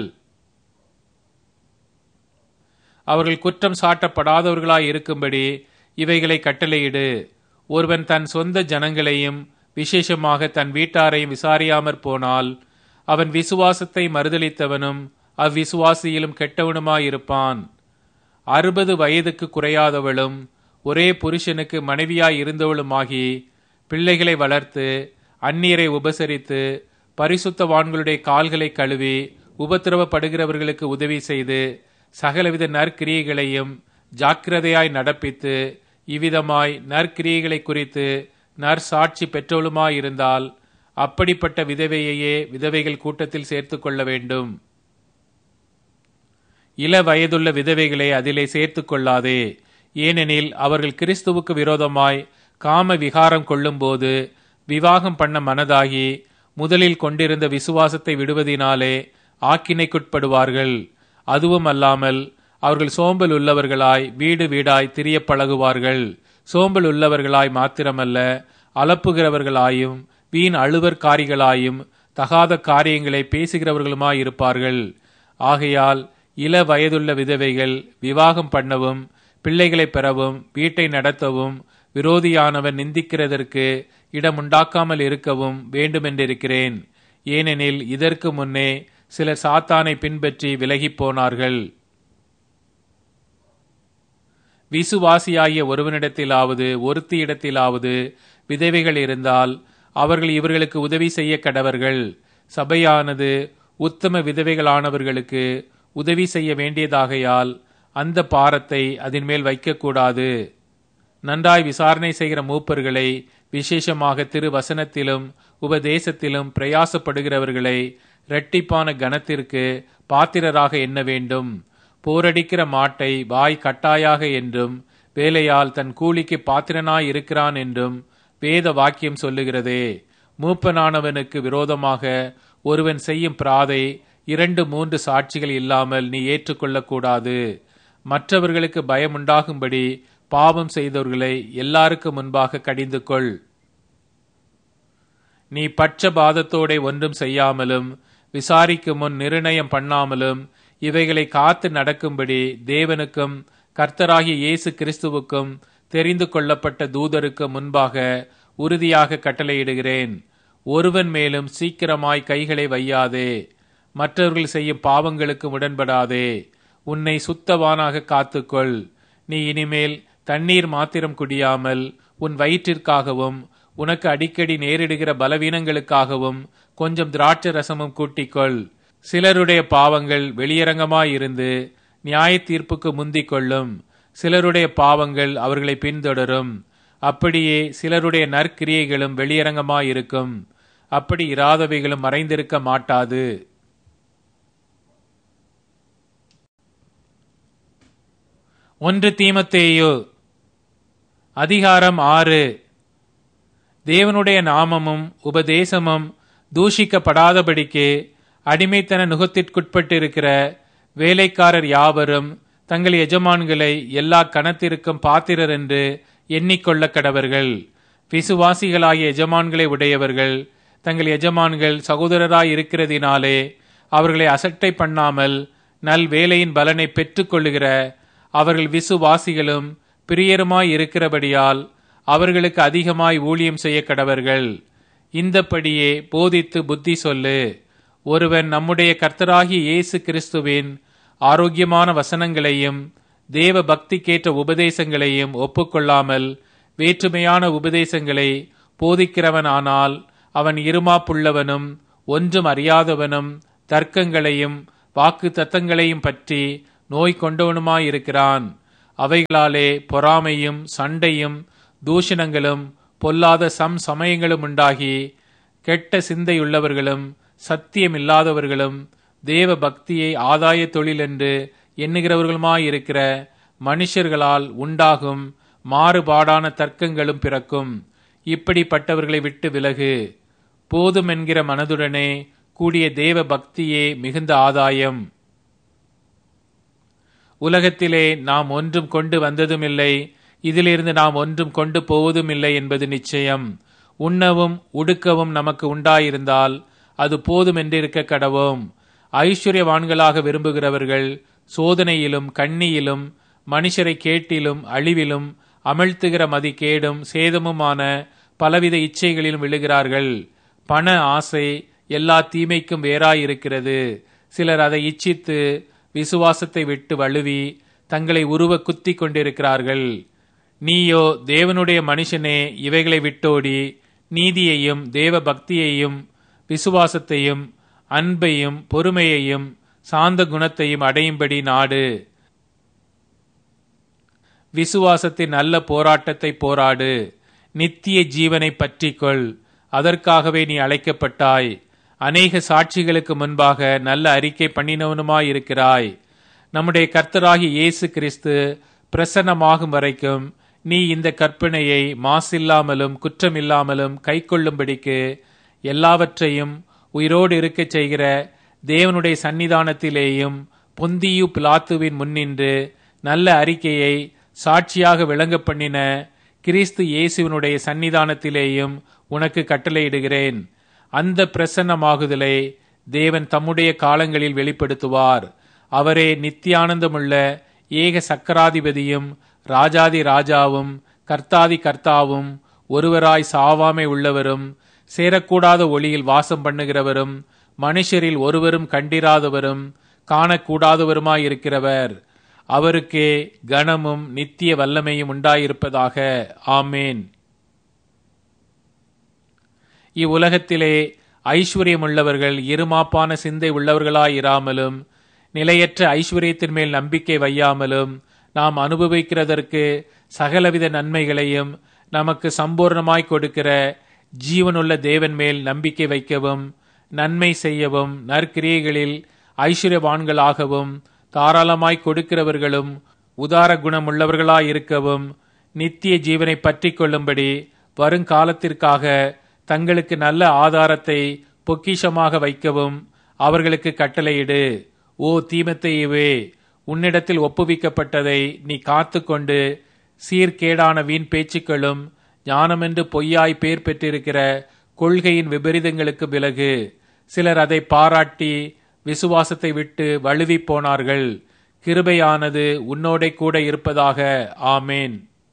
அவர்கள் குற்றம் சாட்டப்படாதவர்களாய் இருக்கும்படி இவைகளை கட்டளையிடு. ஒருவன் தன் சொந்த ஜனங்களையும் விசேஷமாக தன் வீட்டாரையும் விசாரியாமற் போனால் அவன் விசுவாசத்தை மறுதலித்தவனும் அவ்விசுவாசியிலும் கெட்டவனுமாயிருப்பான். அறுபது வயதுக்கு குறையாதவளும் ஒரே புருஷனுக்கு மனைவியாய் இருந்தவளுமாகி பிள்ளைகளை வளர்த்து அந்நியரை உபசரித்து பரிசுத்தவான்களுடைய கால்களை கழுவி உபத்திரவப்படுகிறவர்களுக்கு உதவி செய்து சகலவித நற்கிரியைகளையும் ஜாக்கிரதையாய் நடப்பித்து இவ்விதமாய் நற்கிரியைகளை குறித்து நற்சாட்சி பெற்றவளுமாயிருந்தால் அப்படிப்பட்ட விதவையையே விதவைகள் கூட்டத்தில் சேர்த்து கொள்ள வேண்டும். இள வயதுள்ள விதவைகளை அதிலே சேர்த்து கொள்ளாதே. ஏனெனில் அவர்கள் கிறிஸ்துவுக்கு விரோதமாய் காம விகாரம் கொள்ளும்போது விவாகம் பண்ண மனதாகி முதலில் கொண்டிருந்த விசுவாசத்தை விடுவதினாலே ஆக்கினைக்குட்படுவார்கள். அதுவும் அல்லாமல் அவர்கள் சோம்பல் உள்ளவர்களாய் வீடு வீடாய் திரிய பழகுவார்கள். சோம்பல் உள்ளவர்களாய் மாத்திரமல்ல, அலப்புகிறவர்களாயும் வீண் அழுவற்காரிகளாயும் தகாத காரியங்களை பேசுகிறவர்களுமாயிருப்பார்கள். ஆகையால் இள வயதுள்ள விதவைகள் விவாகம் பண்ணவும் பிள்ளைகளை பெறவும் வீட்டை நடத்தவும் விரோதியானவன் நிந்திக்கிறதற்கு இடமுண்டாக்காமல் இருக்கவும் வேண்டுமென்றிருக்கிறேன். ஏனெனில் இதற்கு முன்னே சிலர் சாத்தானை பின்பற்றி விலகிப் போனார்கள். விசுவாசியாகிய ஒருவனிடத்திலாவது ஒருத்தியிடத்திலாவது விதவைகள் இருந்தால் அவர்கள் இவர்களுக்கு உதவி செய்ய கடவர்கள். சபையானது உத்தம விதவைகளானவர்களுக்கு உதவி செய்ய வேண்டியதாகையால் அந்த பாரத்தை அதன் மேல் வைக்கக்கூடாது. நன்றாய் விசாரணை செய்கிற மூப்பர்களை, விசேஷமாக திரு வசனத்திலும் உபதேசத்திலும் பிரயாசப்படுகிறவர்களை இரட்டிப்பான கனத்திற்கு பாத்திரராக எண்ண வேண்டும். போரடிக்கிற மாட்டை வாய் கட்டாயாக என்றும் வேலையால் தன் கூலிக்கு பாத்திரனாய் இருக்கிறான் என்றும் வேத வாக்கியம் சொல்லுகிறதே. மூப்பனானவனுக்கு விரோதமாக ஒருவன் செய்யும் பிராதை இரண்டு மூன்று சாட்சிகள் இல்லாமல் நீ ஏற்றுக்கொள்ளக்கூடாது. மற்றவர்களுக்கு பயமுண்டாகும்படி பாவம் செய்தவர்களை எல்லாருக்கும் முன்பாக கடிந்து கொள். நீ பட்சபாதத்தோட ஒன்றும் செய்யாமலும் விசாரிக்கும் முன் நிர்ணயம் பண்ணாமலும் இவைகளை காத்து நடக்கும்படி தேவனுக்கும் கர்த்தராகிய இயேசு கிறிஸ்துவுக்கும் தெரிந்து கொள்ளப்பட்ட தூதருக்கு முன்பாக உறுதியாக கட்டளையிடுகிறேன். ஒருவன் மேலும் சீக்கிரமாய் கைகளை வையாதே. மற்றவர்கள் செய்யும் பாவங்களுக்கு உடன்படாதே. உன்னை சுத்தவானாக காத்துக்கொள். நீ இனிமேல் தண்ணீர் மாத்திரம் குடியாமல் உன் வயிற்றிற்காகவும் உனக்கு அடிக்கடி நேரிடுகிற பலவீனங்களுக்காகவும் கொஞ்சம் திராட்சை ரசமும் கூட்டிக்கொள். சிலருடைய பாவங்கள் வெளியரங்கமாயிருந்து நியாய தீர்ப்புக்கு முந்திக் கொள்ளும். சிலருடைய பாவங்கள் அவர்களை பின்தொடரும். அப்படியே சிலருடைய நற்கிரியைகளும் வெளியரங்கமாயிருக்கும். அப்படி இராதவைகளும் மறைந்திருக்க மாட்டாது. ஒன்று தீமத்தேயு அதிகாரம் ஆறு. தேவனுடைய நாமமும் உபதேசமும் தூஷிக்கப்படாதபடிக்கு அடிமைத்தன நுகத்திற்குட்பட்டிருக்கிற வேலைக்காரர் யாவரும் தங்கள் எஜமான்களை எல்லா கணத்திற்கும் பாத்திரர் என்று எண்ணிக்கொள்ள கடவர்கள். விசுவாசிகளாகிய எஜமான்களை உடையவர்கள் தங்கள் எஜமான்கள் சகோதரராய் இருக்கிறதினாலே அவர்களை அசட்டை பண்ணாமல் நல் வேலையின் பலனை பெற்றுக் கொள்ளுகிற அவர்கள் விசுவாசிகளும் பிரியருமாய் இருக்கிறபடியால் அவர்களுக்கு அதிகமாய் ஊழியம் செய்ய கடவர்கள். இந்தப்படியே போதித்து புத்தி சொல்லு. ஒருவன் நம்முடைய கர்த்தராகிய இயேசு கிறிஸ்துவின் ஆரோக்கியமான வசனங்களையும் தேவ பக்திக்கேற்ற உபதேசங்களையும் ஒப்புக்கொள்ளாமல் வேற்றுமையான உபதேசங்களை போதிக்கிறவன் ஆனால் அவன் இருமாப்புள்ளவனும் ஒன்றும் அறியாதவனும் தர்க்கங்களையும் வாக்கு தத்தங்களையும் பற்றி நோய் கொண்டவனுமாயிருக்கிறான். அவைகளாலே பொறாமையும் சண்டையும் தூஷணங்களும் பொல்லாத சம் சமயங்களும் உண்டாகி கெட்ட சிந்தையுள்ளவர்களும் சத்தியமில்லாதவர்களும் தேவ பக்தியை ஆதாய தொழில் என்று எண்ணுகிறவர்களுமாயிருக்கிற மனுஷர்களால் உண்டாகும் மாறுபாடான தர்க்கங்களும் பிறக்கும். இப்படிப்பட்டவர்களை விட்டு விலகு. போதும் என்கிற மனதுடனே கூடிய தேவ பக்தியே மிகுந்த ஆதாயம். உலகத்திலே நாம் ஒன்றும் கொண்டு வந்ததுமில்லை, இதிலிருந்து நாம் ஒன்றும் கொண்டு போவதும் இல்லை என்பது நிச்சயம். உண்ணவும் உடுக்கவும் நமக்கு உண்டாயிருந்தால் அது போதும் என்றிருக்க கடவோம். ஐஸ்வர்யவான்களாக விரும்புகிறவர்கள் சோதனையிலும் கண்ணியிலும் மனுஷரை கேட்டிலும் அழிவிலும் அமிழ்த்துகிற மதி கேடும் சேதமுமான பலவித இச்சைகளிலும் விழுகிறார்கள். பண ஆசை எல்லா தீமைக்கும் வேறாயிருக்கிறது. சிலர் அதை இச்சித்து விசுவாசத்தை விட்டு வழுவி தங்களை உருவ குத்தி கொண்டிருக்கிறார்கள். நீயோ தேவனுடைய மனுஷனே, இவைகளை விட்டோடி நீதியையும் தேவ பக்தியையும் விசுவாசத்தையும் அன்பையும் பொறுமையையும் சாந்த குணத்தையும் அடையும்படி நாடு. விசுவாசத்தின் நல்ல போராட்டத்தை போராடு. நித்திய ஜீவனை பற்றிக்கொள். அதற்காகவே நீ அழைக்கப்பட்டாய். அநேக சாட்சிகளுக்கு முன்பாக நல்ல அறிக்கை பண்ணினவனுமாயிருக்கிறாய். நம்முடைய கர்த்தராகிய இயேசு கிறிஸ்து பிரசன்னமாகும் வரைக்கும் நீ இந்த கற்பனையை மாசில்லாமலும் குற்றமில்லாமலும் கைக்கொள்ளும்படிக்கு எல்லாவற்றையும் உயிரோடு இருக்கச் செய்கிற தேவனுடைய சன்னிதானத்திலேயும் பொந்தியு பிலாத்துவின் முன்னின்று நல்ல அறிக்கையை சாட்சியாக விளங்க பண்ணின கிறிஸ்து இயேசுவினுடைய சன்னிதானத்திலேயும் உனக்கு கட்டளையிடுகிறேன். அந்த பிரசன்னமாகுதலை தேவன் தம்முடைய காலங்களில் வெளிப்படுத்துவார். அவரே நித்தியானந்தமுள்ள ஏக சக்கராதிபதியும் ராஜாதி ராஜாவும் கர்த்தாதி கர்த்தாவும் ஒருவராய் சாவாமை உள்ளவரும் சேரக்கூடாத ஒளியில் வாசம் பண்ணுகிறவரும் மனுஷரில் ஒருவரும் கண்டிராதவரும் காணக்கூடாதவருமாயிருக்கிறவர். அவருக்கே கனமும் நித்திய வல்லமையும் உண்டாயிருப்பதாக. ஆமேன். இவ்வுலகத்திலே ஐஸ்வர்யமுள்ளவர்கள் இருமாப்பான சிந்தை உள்ளவர்களாயிராமலும் நிலையற்ற ஐஸ்வர்யத்தின் மேல் நம்பிக்கை வையாமலும் நாம் அனுபவிக்கிறதற்கு சகலவித நன்மைகளையும் நமக்கு சம்பூர்ணமாய் கொடுக்கிற ஜீவனுள்ள தேவன் மேல் நம்பிக்கை வைக்கவும் நன்மை செய்யவும் நற்கிரியைகளில் ஐஸ்வர்யவான்களாகவும் தாராளமாய் கொடுக்கிறவர்களும் உதார குணமுள்ளவர்களாயிருக்கவும் நித்திய ஜீவனை பற்றி கொள்ளும்படி வருங்காலத்திற்காக தங்களுக்கு நல்ல ஆதாரத்தை பொக்கிஷமாக வைக்கவும் அவர்களுக்கு கட்டளையிடு. ஓ தீமோத்தேயுவே, உன்னிடத்தில் ஒப்புவிக்கப்பட்டதை நீ காத்து கொண்டு சீர்கேடான வீண் பேச்சுக்களும் ஞானமென்று பொய்யாய் பேர் பெற்றிருக்கிற கொள்கையின் விபரீதங்களுக்கு விலகு. சிலர் அதை பாராட்டி விசுவாசத்தை விட்டு வழுவி போனார்கள். கிருபையானது உன்னோடே கூட இருப்பதாக. ஆமேன்.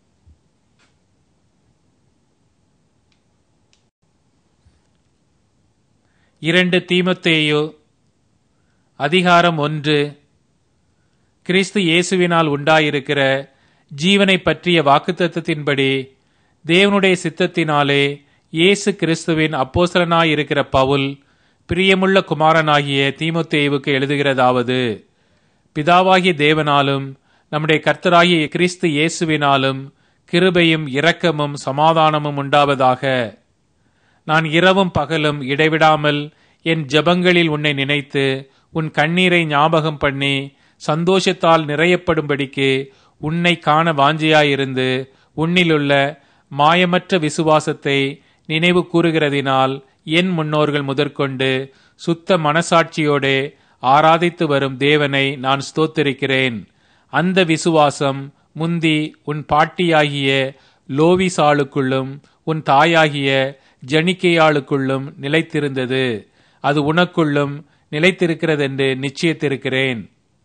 இரண்டு தீமோத்தேயு அதிகாரம் ஒன்று. கிறிஸ்து இயேசுவினால் உண்டாயிருக்கிற ஜீவனை பற்றிய வாக்குத்தத்தத்தின்படி தேவனுடைய சித்தத்தினாலே இயேசு கிறிஸ்துவின் அப்போஸ்தலனாயிருக்கிற பவுல் பிரியமுள்ள குமாரனாகிய தீமோத்தேயுவுக்கு எழுதுகிறதாவது: பிதாவாகிய தேவனாலும் நம்முடைய கர்த்தராகிய கிறிஸ்து இயேசுவினாலும் கிருபையும் இரக்கமும் சமாதானமும் உண்டாவதாக. நான் இரவும் பகலும் இடைவிடாமல் என் ஜெபங்களில் உன்னை நினைத்து உன் கண்ணீரை ஞாபகம் பண்ணி சந்தோஷத்தால் நிறையப்படும்படிக்கு உன்னை காண வாஞ்சியாயிருந்து உன்னிலுள்ள மாயமற்ற விசுவாசத்தை நினைவு கூறுகிறதினால் என் முன்னோர்கள் முதற்கொண்டு சுத்த மனசாட்சியோடே ஆராதித்து வரும் தேவனை நான் ஸ்தோத்திரிக்கிறேன். அந்த விசுவாசம் முந்தி உன் பாட்டியாகிய லோவிசாளுக்குள்ளும் உன் தாயாகிய ஜனிக்கையாளுக்குள்ளும் நிலைத்திருந்தது. அது உனக்குள்ளும் நிலைத்திருக்கிறதென்று நிச்சயித்திருக்கிறேன்.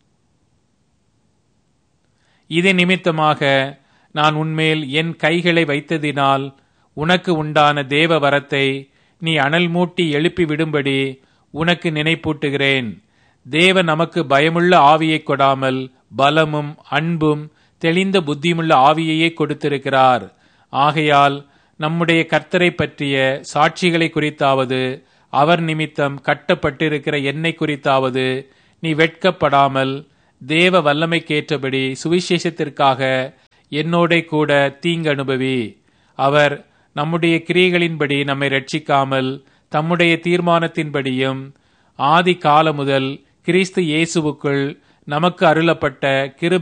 இது நிமித்தமாக நான் உன்மேல் என் கைகளை வைத்ததினால் உனக்கு உண்டான தேவ வரத்தை நீ அனல் மூட்டி எழுப்பி விடும்படி உனக்கு நினைப்பூட்டுகிறேன். தேவன் நமக்கு பயமுள்ள ஆவியை கொடாமல் பலமும் அன்பும் தெளிந்த புத்தியுமுள்ள ஆவியையே கொடுத்திருக்கிறார். ஆகையால் நம்முடைய கர்த்தரை பற்றிய சாட்சிகளை குறித்தாவது, அவர் நிமித்தம் கட்டப்பட்டிருக்கிற என்னை குறித்தாவது நீ வெட்கப்படாமல் தேவ வல்லமைக்கேற்றபடி சுவிசேஷத்திற்காக என்னோட கூட தீங்கு அனுபவி. அவர் நம்முடைய கிரியைகளின்படி நம்மை ரட்சிக்காமல் தம்முடைய தீர்மானத்தின்படியும் ஆதி காலம் முதல் கிறிஸ்து இயேசுவுக்குள் நமக்கு அருளப்பட்ட கிருபை